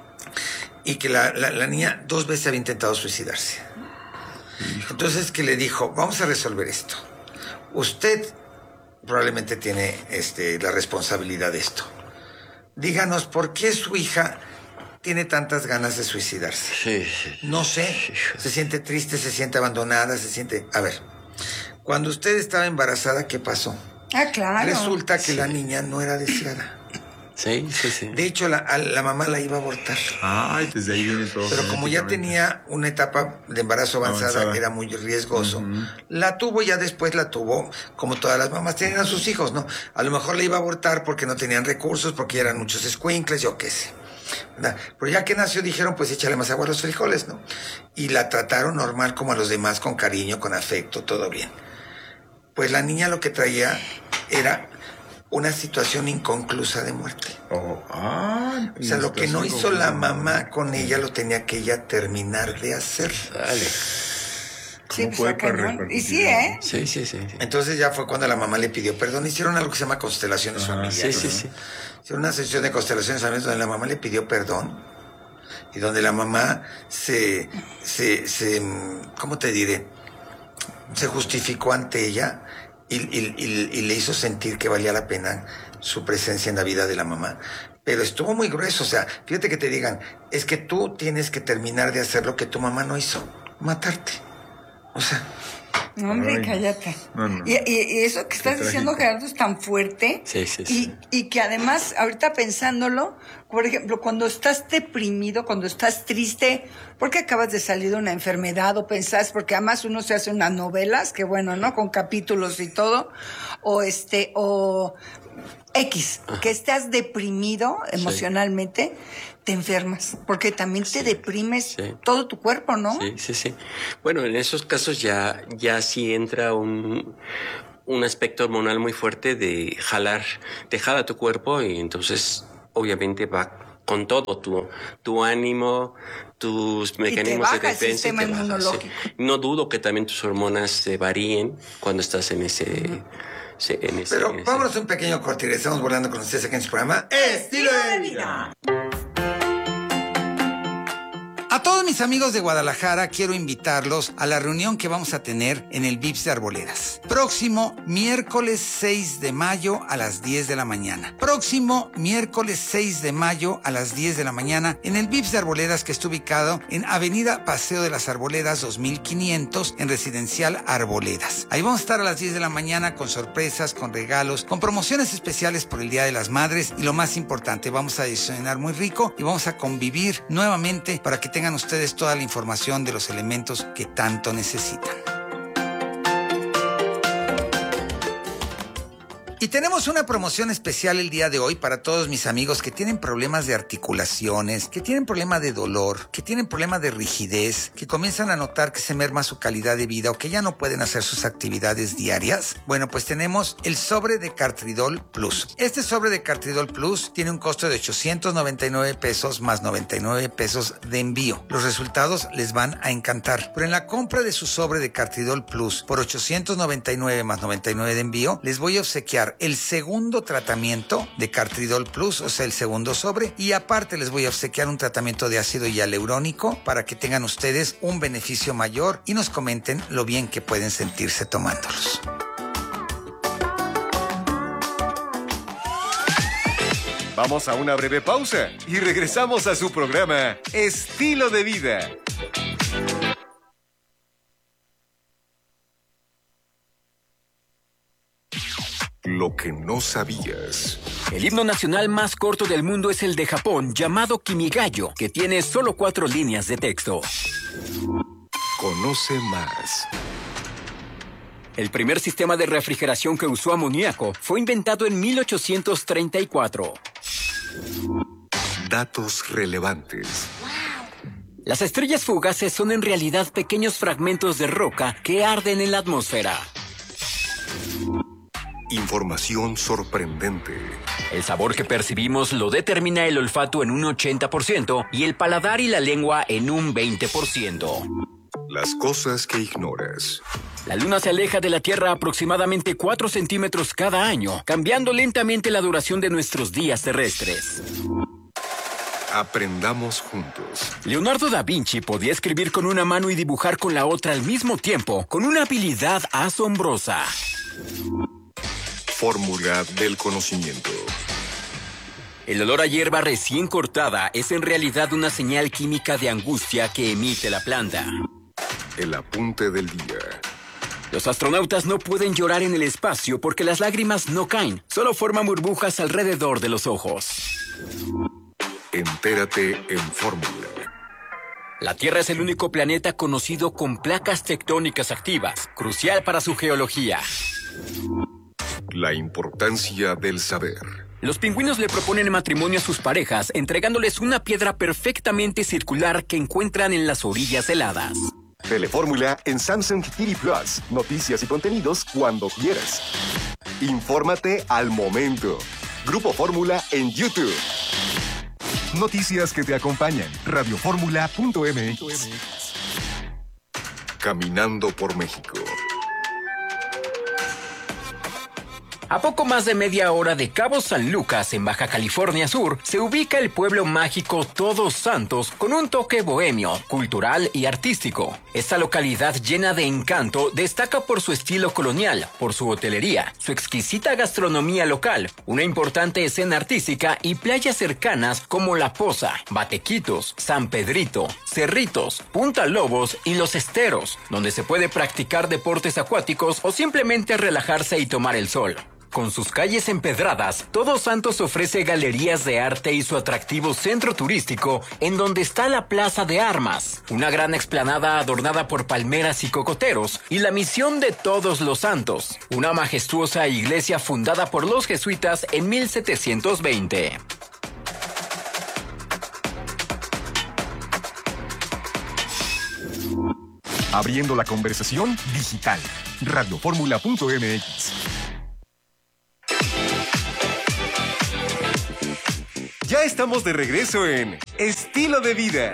y que la, la, la niña dos veces había intentado suicidarse. Entonces que le dijo, vamos a resolver esto. Usted probablemente tiene este, la responsabilidad de esto. Díganos por qué su hija tiene tantas ganas de suicidarse. Sí, sí. No sé, se siente triste, se siente abandonada, se siente... A ver, cuando usted estaba embarazada, ¿qué pasó? Ah, claro. Resulta que sí. la niña no era deseada. Sí, sí, sí. De hecho, la, a la mamá la iba a abortar. Ay, desde ahí viene todo. Pero como ya tenía una etapa de embarazo avanzada, avanzada. Era muy riesgoso. Uh-huh. La tuvo, ya después la tuvo, como todas las mamás tienen a sus hijos, ¿no? A lo mejor la iba a abortar porque no tenían recursos, porque eran muchos escuincles, yo qué sé. ¿Verdad? Pero ya que nació dijeron, pues échale más agua a los frijoles, ¿no? Y la trataron normal como a los demás, con cariño, con afecto, todo bien. Pues la niña lo que traía era... una situación inconclusa de muerte. Oh, ah, o sea, lo que no hizo la mamá con ella lo tenía que ella terminar de hacer. Dale. Sí, pues, y sí, ¿eh? Sí, sí, sí, sí. Entonces ya fue cuando la mamá le pidió perdón. Hicieron algo que se llama constelaciones ah, familiares. Sí, sí, sí. Hicieron una sesión de constelaciones familiares donde la mamá le pidió perdón. Y donde la mamá se, se, se, ¿cómo te diré? Se justificó ante ella. Y, y, y, y le hizo sentir que valía la pena su presencia en la vida de la mamá. Pero estuvo muy grueso, o sea, fíjate que te digan, es que tú tienes que terminar de hacer lo que tu mamá no hizo, matarte. O sea... No, hombre, Ay, cállate. no, no. Y, y- y eso que estás Qué diciendo, trágico. Gerardo, es tan fuerte. Sí, sí, sí. Y, y que además, ahorita pensándolo, por ejemplo, cuando estás deprimido, cuando estás triste, porque acabas de salir de una enfermedad o pensás, porque además uno se hace unas novelas, que bueno, ¿no? Con capítulos y todo, o este, o X, que estás deprimido emocionalmente, te enfermas, porque también te deprimes sí. todo tu cuerpo, ¿no? Sí, sí, sí. Bueno, en esos casos ya, ya sí entra un, un aspecto hormonal muy fuerte de jalar, te jala tu cuerpo y entonces obviamente va con todo tu, tu ánimo, tus mecanismos baja de el defensa. y sistema te baja, inmunológico. sí. No dudo que también tus hormonas se varíen cuando estás en ese... se- en ese- Pero en ese- vámonos a un pequeño corte y regresamos volando con ustedes aquí en su programa Estilo de Vida. A todos mis amigos de Guadalajara quiero invitarlos a la reunión que vamos a tener en el Vips de Arboledas. Próximo miércoles seis de mayo a las diez de la mañana. Próximo miércoles seis de mayo a las diez de la mañana en el Vips de Arboledas, que está ubicado en Avenida Paseo de las Arboledas dos mil quinientos en Residencial Arboledas. Ahí vamos a estar a las diez de la mañana con sorpresas, con regalos, con promociones especiales por el Día de las Madres y lo más importante, vamos a desayunar muy rico y vamos a convivir nuevamente para que tengan ustedes toda la información de los elementos que tanto necesitan. Y tenemos una promoción especial el día de hoy para todos mis amigos que tienen problemas de articulaciones, que tienen problemas de dolor, que tienen problemas de rigidez, que comienzan a notar que se merma su calidad de vida o que ya no pueden hacer sus actividades diarias. Bueno, pues tenemos el sobre de Cartridol Plus. Este sobre de Cartridol Plus tiene un costo de ochocientos noventa y nueve pesos más noventa y nueve pesos de envío. Los resultados les van a encantar. Pero en la compra de su sobre de Cartridol Plus por ochocientos noventa y nueve más noventa y nueve de envío, les voy a obsequiar el segundo tratamiento de Cartridol Plus, o sea, el segundo sobre, y aparte les voy a obsequiar un tratamiento de ácido hialurónico para que tengan ustedes un beneficio mayor y nos comenten lo bien que pueden sentirse tomándolos. Vamos a una breve pausa y regresamos a su programa Estilo de Vida. Lo que no sabías. El himno nacional más corto del mundo es el de Japón, llamado Kimigayo, que tiene solo cuatro líneas de texto. Conoce más. El primer sistema de refrigeración que usó amoníaco fue inventado en mil ochocientos treinta y cuatro. Datos relevantes. Las estrellas fugaces son en realidad pequeños fragmentos de roca que arden en la atmósfera. Información sorprendente. El sabor que percibimos lo determina el olfato en un ochenta por ciento y el paladar y la lengua en un veinte por ciento. Las cosas que ignoras. La Luna se aleja de la Tierra aproximadamente cuatro centímetros cada año, cambiando lentamente la duración de nuestros días terrestres. Aprendamos juntos. Leonardo da Vinci podía escribir con una mano y dibujar con la otra al mismo tiempo, con una habilidad asombrosa. Fórmula del conocimiento. El olor a hierba recién cortada es en realidad una señal química de angustia que emite la planta. El apunte del día. Los astronautas no pueden llorar en el espacio porque las lágrimas no caen, solo forman burbujas alrededor de los ojos. Entérate en Fórmula. La Tierra es el único planeta conocido con placas tectónicas activas, crucial para su geología. La importancia del saber. Los pingüinos le proponen matrimonio a sus parejas, entregándoles una piedra perfectamente circular que encuentran en las orillas heladas. Telefórmula en Samsung T V Plus. Noticias y contenidos cuando quieras. Infórmate al momento. Grupo Fórmula en YouTube. Noticias que te acompañan. Radioformula punto m x. Caminando por México. A poco más de media hora de Cabo San Lucas, en Baja California Sur, se ubica el pueblo mágico Todos Santos con un toque bohemio, cultural y artístico. Esta localidad llena de encanto destaca por su estilo colonial, por su hotelería, su exquisita gastronomía local, una importante escena artística y playas cercanas como La Poza, Batequitos, San Pedrito, Cerritos, Punta Lobos y Los Esteros, donde se puede practicar deportes acuáticos o simplemente relajarse y tomar el sol. Con sus calles empedradas, Todos Santos ofrece galerías de arte y su atractivo centro turístico, en donde está la Plaza de Armas, una gran explanada adornada por palmeras y cocoteros, y la Misión de Todos los Santos, una majestuosa iglesia fundada por los jesuitas en mil setecientos veinte. Abriendo la conversación digital. radioformula punto m x. Ya estamos de regreso en Estilo de Vida.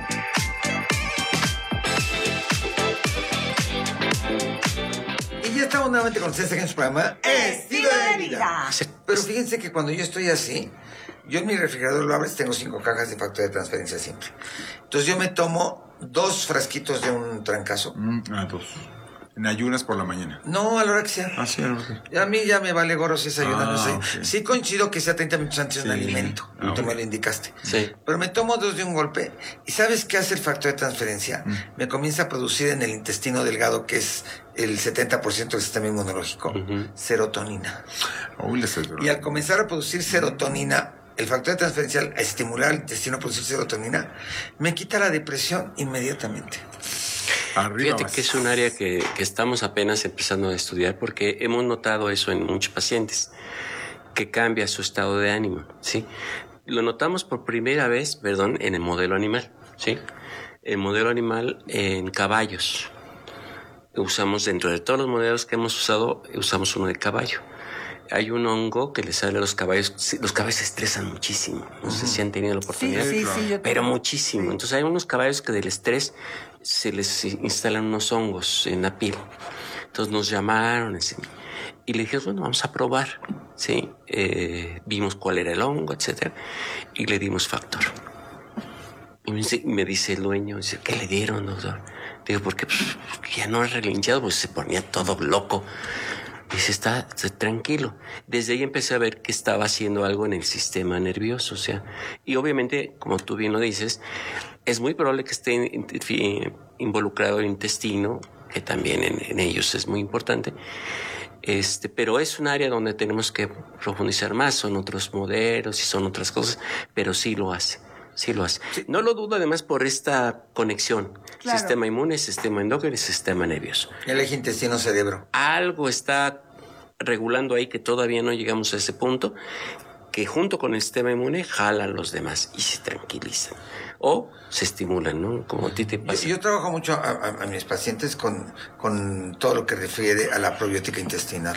Y ya estamos nuevamente con ustedes aquí en su programa Estilo de Vida. Pero fíjense que cuando yo estoy así, yo en mi refrigerador lo abres, tengo cinco cajas de factor de transferencia siempre. Entonces yo me tomo dos frasquitos de un trancazo. Mm, ah, dos. En ayunas por la mañana. No, a la hora que sea. Ah, sí, a la hora que sea. A mí ya me vale gorro si es ayuda, Ah, no sé. okay. Sí coincido que sea treinta minutos antes de Sí. un alimento. Ah, Tú okay. me lo indicaste. Sí. Pero me tomo dos de un golpe. ¿Y sabes qué hace el factor de transferencia? Mm. Me comienza a producir en el intestino delgado, que es el setenta por ciento del sistema inmunológico, Ujú. serotonina. Uy, les estoy- Y al comenzar a producir serotonina, el factor de transferencia, al estimular el intestino a producir serotonina, me quita la depresión inmediatamente. Arriba Fíjate vas. que es un área que, que estamos apenas empezando a estudiar porque hemos notado eso en muchos pacientes, que cambia su estado de ánimo, ¿sí? Lo notamos por primera vez, perdón, en el modelo animal, ¿sí? El modelo animal en caballos. Usamos dentro de todos los modelos que hemos usado, usamos uno de caballo. Hay un hongo que le sale a los caballos. Sí, los caballos se estresan muchísimo. No sé si han tenido la Sí, oportunidad. sí, sí, yo Pero también. muchísimo. Entonces hay unos caballos que del estrés se les instalan unos hongos en la piel. Entonces nos llamaron así, y le dijimos, bueno, vamos a probar. Sí, eh, vimos cuál era el hongo, etcétera, y le dimos factor. Y me dice, me dice el dueño, dice, ¿qué le dieron, doctor? Digo, porque, pues, porque ya no es relinchado, pues se ponía todo loco. Dice, está, está tranquilo. Desde ahí empecé a ver que estaba haciendo algo en el sistema nervioso, o sea, y obviamente, como tú bien lo dices, es muy probable que esté in- in- involucrado el intestino, que también en, en ellos es muy importante. Este, pero es un área donde tenemos que profundizar más, son otros modelos y son otras cosas, pero sí lo hace. Sí lo hace. No lo dudo además por esta conexión. Claro. Sistema inmune, sistema endocrino y sistema nervioso. El eje intestino-cerebro. Algo está regulando ahí que todavía no llegamos a ese punto, que junto con el sistema inmune jalan los demás y se tranquilizan. O se estimulan, ¿no? Como a ti te Yo, pasa. yo trabajo mucho a, a- a mis pacientes con, con todo lo que refiere a la probiótica intestinal.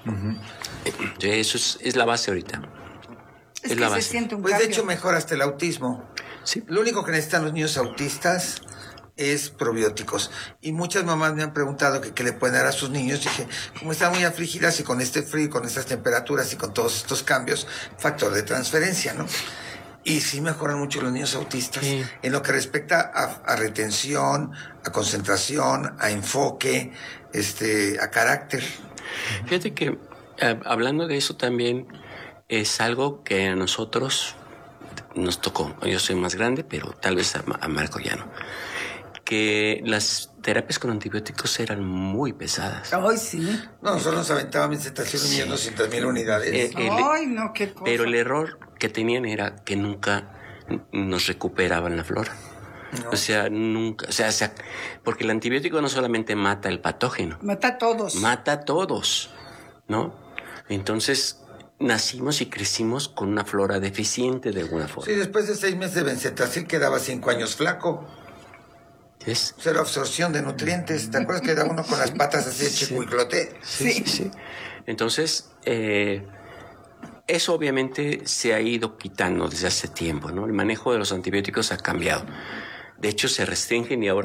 Sí, eso es, es la base ahorita. Es, Es que la se base. siente un Pues de cambio. hecho mejora hasta el autismo. Sí. Lo único que necesitan los niños autistas es probióticos. Y muchas mamás me han preguntado que qué le pueden dar a sus niños. Dije, como están muy afligidas y con este frío, con estas temperaturas y con todos estos cambios, factor de transferencia, ¿no? Y sí mejoran mucho los niños autistas Sí. en lo que respecta a, a retención, a concentración, a enfoque, este, a carácter. Fíjate que eh, hablando de eso también es algo que a nosotros nos tocó. Yo soy más grande, pero tal vez a, Ma- a Marco ya no. Que las terapias con antibióticos eran muy pesadas. Ay, sí. No, nosotros nos aventábamos cetación un millón doscientas mil unidades. Eh, el- Ay, no, qué cosa. Pero el error que tenían era que nunca nos recuperaban la flora. No. O sea, nunca, o sea, o sea, porque el antibiótico no solamente mata el patógeno, Mata a todos. mata a todos, ¿no? Entonces, nacimos y crecimos con una flora deficiente de alguna forma. Sí, después de seis meses de benzetacil quedaba cinco años flaco. ¿Ves? Cero absorción de nutrientes. ¿Te acuerdas que era uno con las patas así de chicuiclote? Sí, sí, sí. Entonces, eh, eso obviamente se ha ido quitando desde hace tiempo, ¿no? El manejo de los antibióticos ha cambiado. De hecho, se restringen y ahora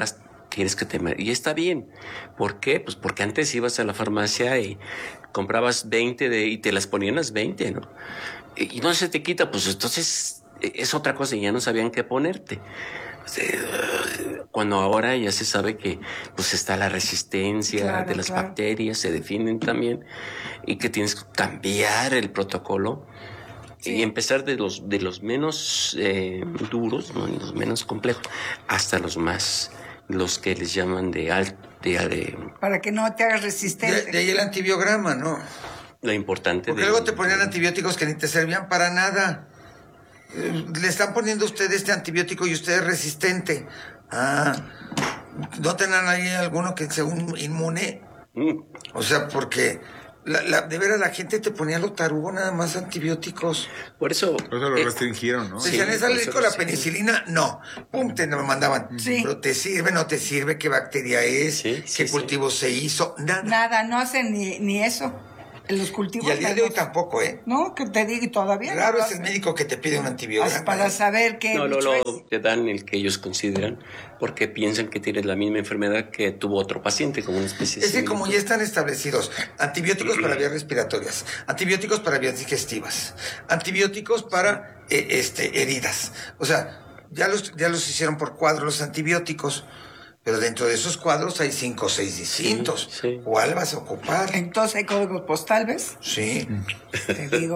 quieres que te... Y está bien. ¿Por qué? Pues porque antes ibas a la farmacia y comprabas veinte de, y te las ponían las veinte, ¿no? Y, y no se te quita, pues entonces es otra cosa y ya no sabían qué ponerte. Cuando ahora ya se sabe que pues está la resistencia Claro, de las claro. bacterias, se definen también, y que tienes que cambiar el protocolo. Sí. Y empezar de los de los menos eh, duros, ¿no? Y los menos complejos, hasta los más, los que les llaman de alto, de, de Para que no te hagas De, resistente. de ahí el antibiograma, ¿no? lo importante. Porque de, luego te ponían antibióticos que ni te servían para nada. Eh, Le están poniendo a usted este antibiótico y usted es resistente. Ah, ¿no tienen ahí alguno que sea un inmune? Mm. O sea, porque la, la, de veras la gente te ponía lo tarugo nada más antibióticos. Por eso. Por eso lo eh, restringieron, ¿no? Decían, Sí, ¿es por alérgico eso a la sí. penicilina? No. Pum, te lo mandaban. Sí. Pero te sirve, no te sirve, qué bacteria es, Sí, qué sí, sí. cultivo se hizo, nada. Nada, no hacen ni, ni eso. En los cultivos. Y al día de hoy no- tampoco, ¿eh? No, que te diga todavía. Raro no lo es el hacen. médico que te pide un antibiótico. Para saber qué No, bicho luego es. te dan el que ellos consideran porque piensan que tienes la misma enfermedad que tuvo otro paciente, como una especie de Es que similitud. como ya están establecidos, antibióticos para vías respiratorias, antibióticos para vías digestivas, antibióticos para eh, este, heridas. O sea, ya los, ya los hicieron por cuadros los antibióticos, pero dentro de esos cuadros hay cinco o seis distintos. Sí, sí. ¿Cuál vas a ocupar? Entonces hay códigos postal, ¿ves? Sí. Te digo.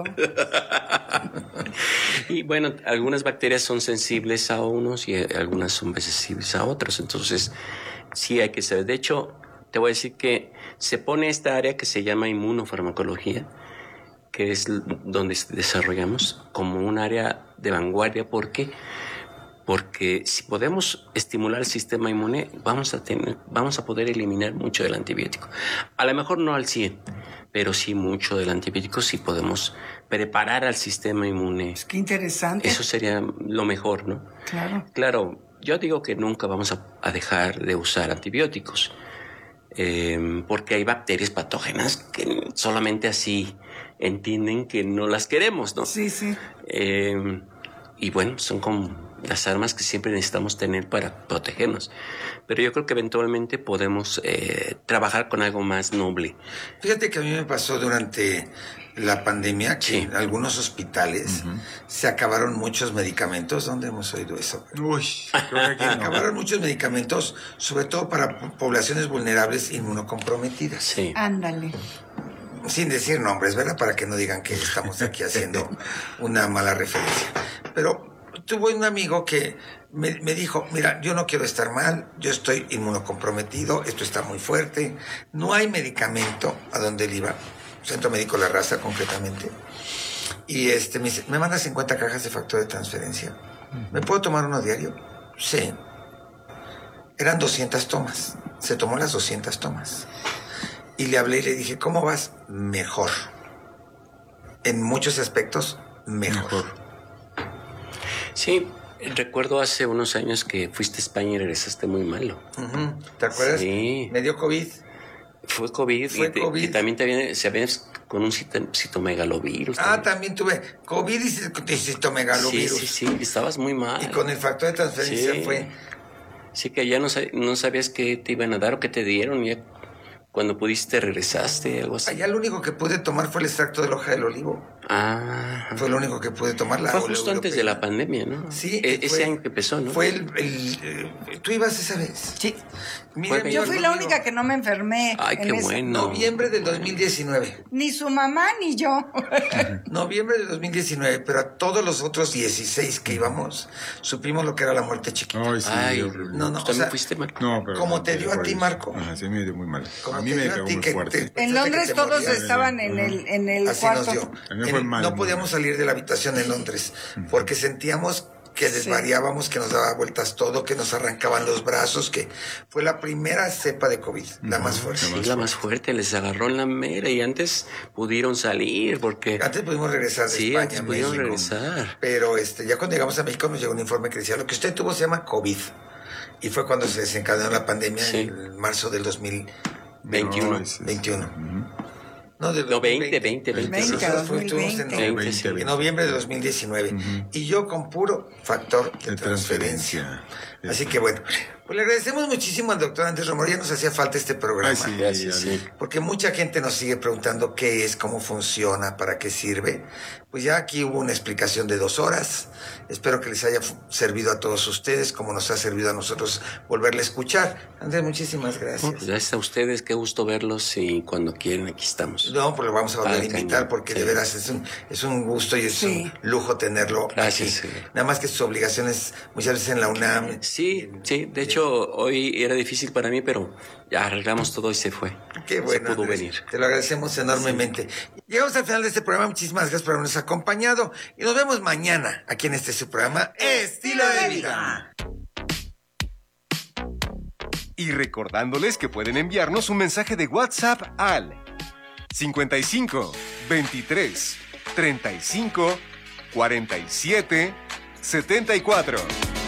Y bueno, algunas bacterias son sensibles a unos y algunas son sensibles a otros. Entonces, sí hay que saber. De hecho, te voy a decir que se pone esta área que se llama inmunofarmacología, que es l- donde desarrollamos como un área de vanguardia. ¿Por qué? Porque si podemos estimular el sistema inmune, vamos a tener, vamos a poder eliminar mucho del antibiótico. A lo mejor no al cien, pero sí mucho del antibiótico, si podemos preparar al sistema inmune. Qué interesante. Eso sería lo mejor, ¿no? Claro. Claro, yo digo que nunca vamos a, a dejar de usar antibióticos, eh, porque hay bacterias patógenas que solamente así entienden que no las queremos, ¿no? Sí, sí. Eh, y bueno, son como las armas que siempre necesitamos tener para protegernos. Pero yo creo que eventualmente podemos eh, trabajar con algo más noble. Fíjate que a mí me pasó durante la pandemia que Sí. en algunos hospitales se acabaron muchos medicamentos. ¿Dónde hemos oído eso? Uy, creo que aquí no. Acabaron muchos medicamentos, sobre todo para po- poblaciones vulnerables inmunocomprometidas. Sí. Ándale. Sin decir nombres, ¿verdad? Para que no digan que estamos aquí haciendo una mala referencia. Pero tuve un amigo que me, me dijo, mira, yo no quiero estar mal, yo estoy inmunocomprometido, esto está muy fuerte, no hay medicamento a donde él iba, Centro Médico La Raza concretamente, y este me dice, ¿me manda cincuenta cajas de factor de transferencia? ¿Me puedo tomar uno diario? Sí. Eran doscientas tomas, se tomó las doscientas tomas. Y le hablé y le dije, ¿cómo vas? Mejor. En muchos aspectos, mejor. Mejor. Sí, recuerdo hace unos años que fuiste a España y regresaste muy malo. Ujú. ¿Te acuerdas? Sí. Me dio COVID. Fue COVID, Fue y, te- COVID. y también te había, se había con un cito- citomegalovirus. Ah, también tuve COVID y cit- y citomegalovirus. Sí, sí, sí, estabas muy mal. Y con el factor de transferencia Sí. fue... Sí, que ya no, sab- no sabías qué te iban a dar o qué te dieron. Ya cuando pudiste regresaste, algo así. Allá lo único que pude tomar fue el extracto de la hoja del olivo. Ah, Fue lo único que pude tomar. La fue la justo antes de europeína. la pandemia, ¿no? Sí. E- ese fue- año que empezó, ¿no? Fue el... el, eh, ¿Tú ibas esa vez? Sí. Mira, Fue mi Yo Yo fui la conmigo. única que no me enfermé. Ay, en qué ese- bueno. Noviembre del dos mil diecinueve. Ni su mamá ni yo. Noviembre del dos mil diecinueve, pero a todos los otros dieciséis que íbamos, supimos lo que era la muerte chiquita. Ay, sí, Ay, horrible. No, no, ¿tú o también sea, fuiste mal? No, pero Como no, te dio a por ti, eso. Marco. Ajá, sí me dio muy mal. Como A mí te me dio a pegó ti muy que fuerte. te- En pensaste Londres que te todos morías. estaban en el, en el Así cuarto. nos dio. A mí me fue En- mal, no muy podíamos mal. salir de la habitación en Londres porque sentíamos que desvariábamos, que nos daba vueltas todo, que nos arrancaban los brazos, que fue la primera cepa de COVID, la más fuerte. Sí, la más fuerte, les agarró en la mera y antes pudieron salir porque... Antes pudimos regresar de Sí, España antes a pudieron México. regresar. Pero este, ya cuando llegamos a México nos llegó un informe que decía, lo que usted tuvo se llama COVID. Y fue cuando se desencadenó la pandemia Sí. en marzo del dos mil veintiuno. No, sí, sí. veintiuno. No, del No, veinte, 2020. veinte, veinte. Nosotros fuimos en, veinte. noviembre- veinte, sí. en noviembre de dos mil diecinueve. Y yo con puro factor de, De transferencia. transferencia. Así que bueno, Pues le agradecemos muchísimo al doctor Andrés Romero, ya nos hacía falta este programa. Ay, sí, Gracias, sí. sí. Porque mucha gente nos sigue preguntando qué es, cómo funciona, para qué sirve. Pues ya aquí hubo una explicación de dos horas. Espero que les haya fu- servido a todos ustedes, como nos ha servido a nosotros volverle a escuchar. Andrés, muchísimas gracias. Pues gracias a ustedes, qué gusto verlos y cuando quieren aquí estamos. No, pues lo vamos a volver Ah, a invitar cañón, porque sí. de veras es un, es un gusto y es Sí. un lujo tenerlo Gracias, aquí. sí. Nada más que sus obligaciones muchas veces en la UNAM. Sí, sí, de hecho hoy era difícil para mí, pero ya arreglamos todo y se fue. Qué bueno, Se pudo Andrés. venir. Te lo agradecemos enormemente. Llegamos al final de este programa. Muchísimas gracias por habernos acompañado. Y nos vemos mañana aquí en este su programa Estilo de Vida. Y recordándoles que pueden enviarnos un mensaje de WhatsApp al cincuenta y cinco, veintitrés, treinta y cinco, cuarenta y siete, setenta y cuatro.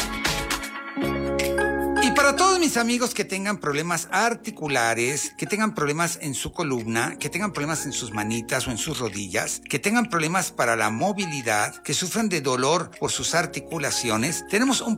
Y para todos mis amigos que tengan problemas articulares, que tengan problemas en su columna, que tengan problemas en sus manitas o en sus rodillas, que tengan problemas para la movilidad, que sufran de dolor por sus articulaciones, tenemos un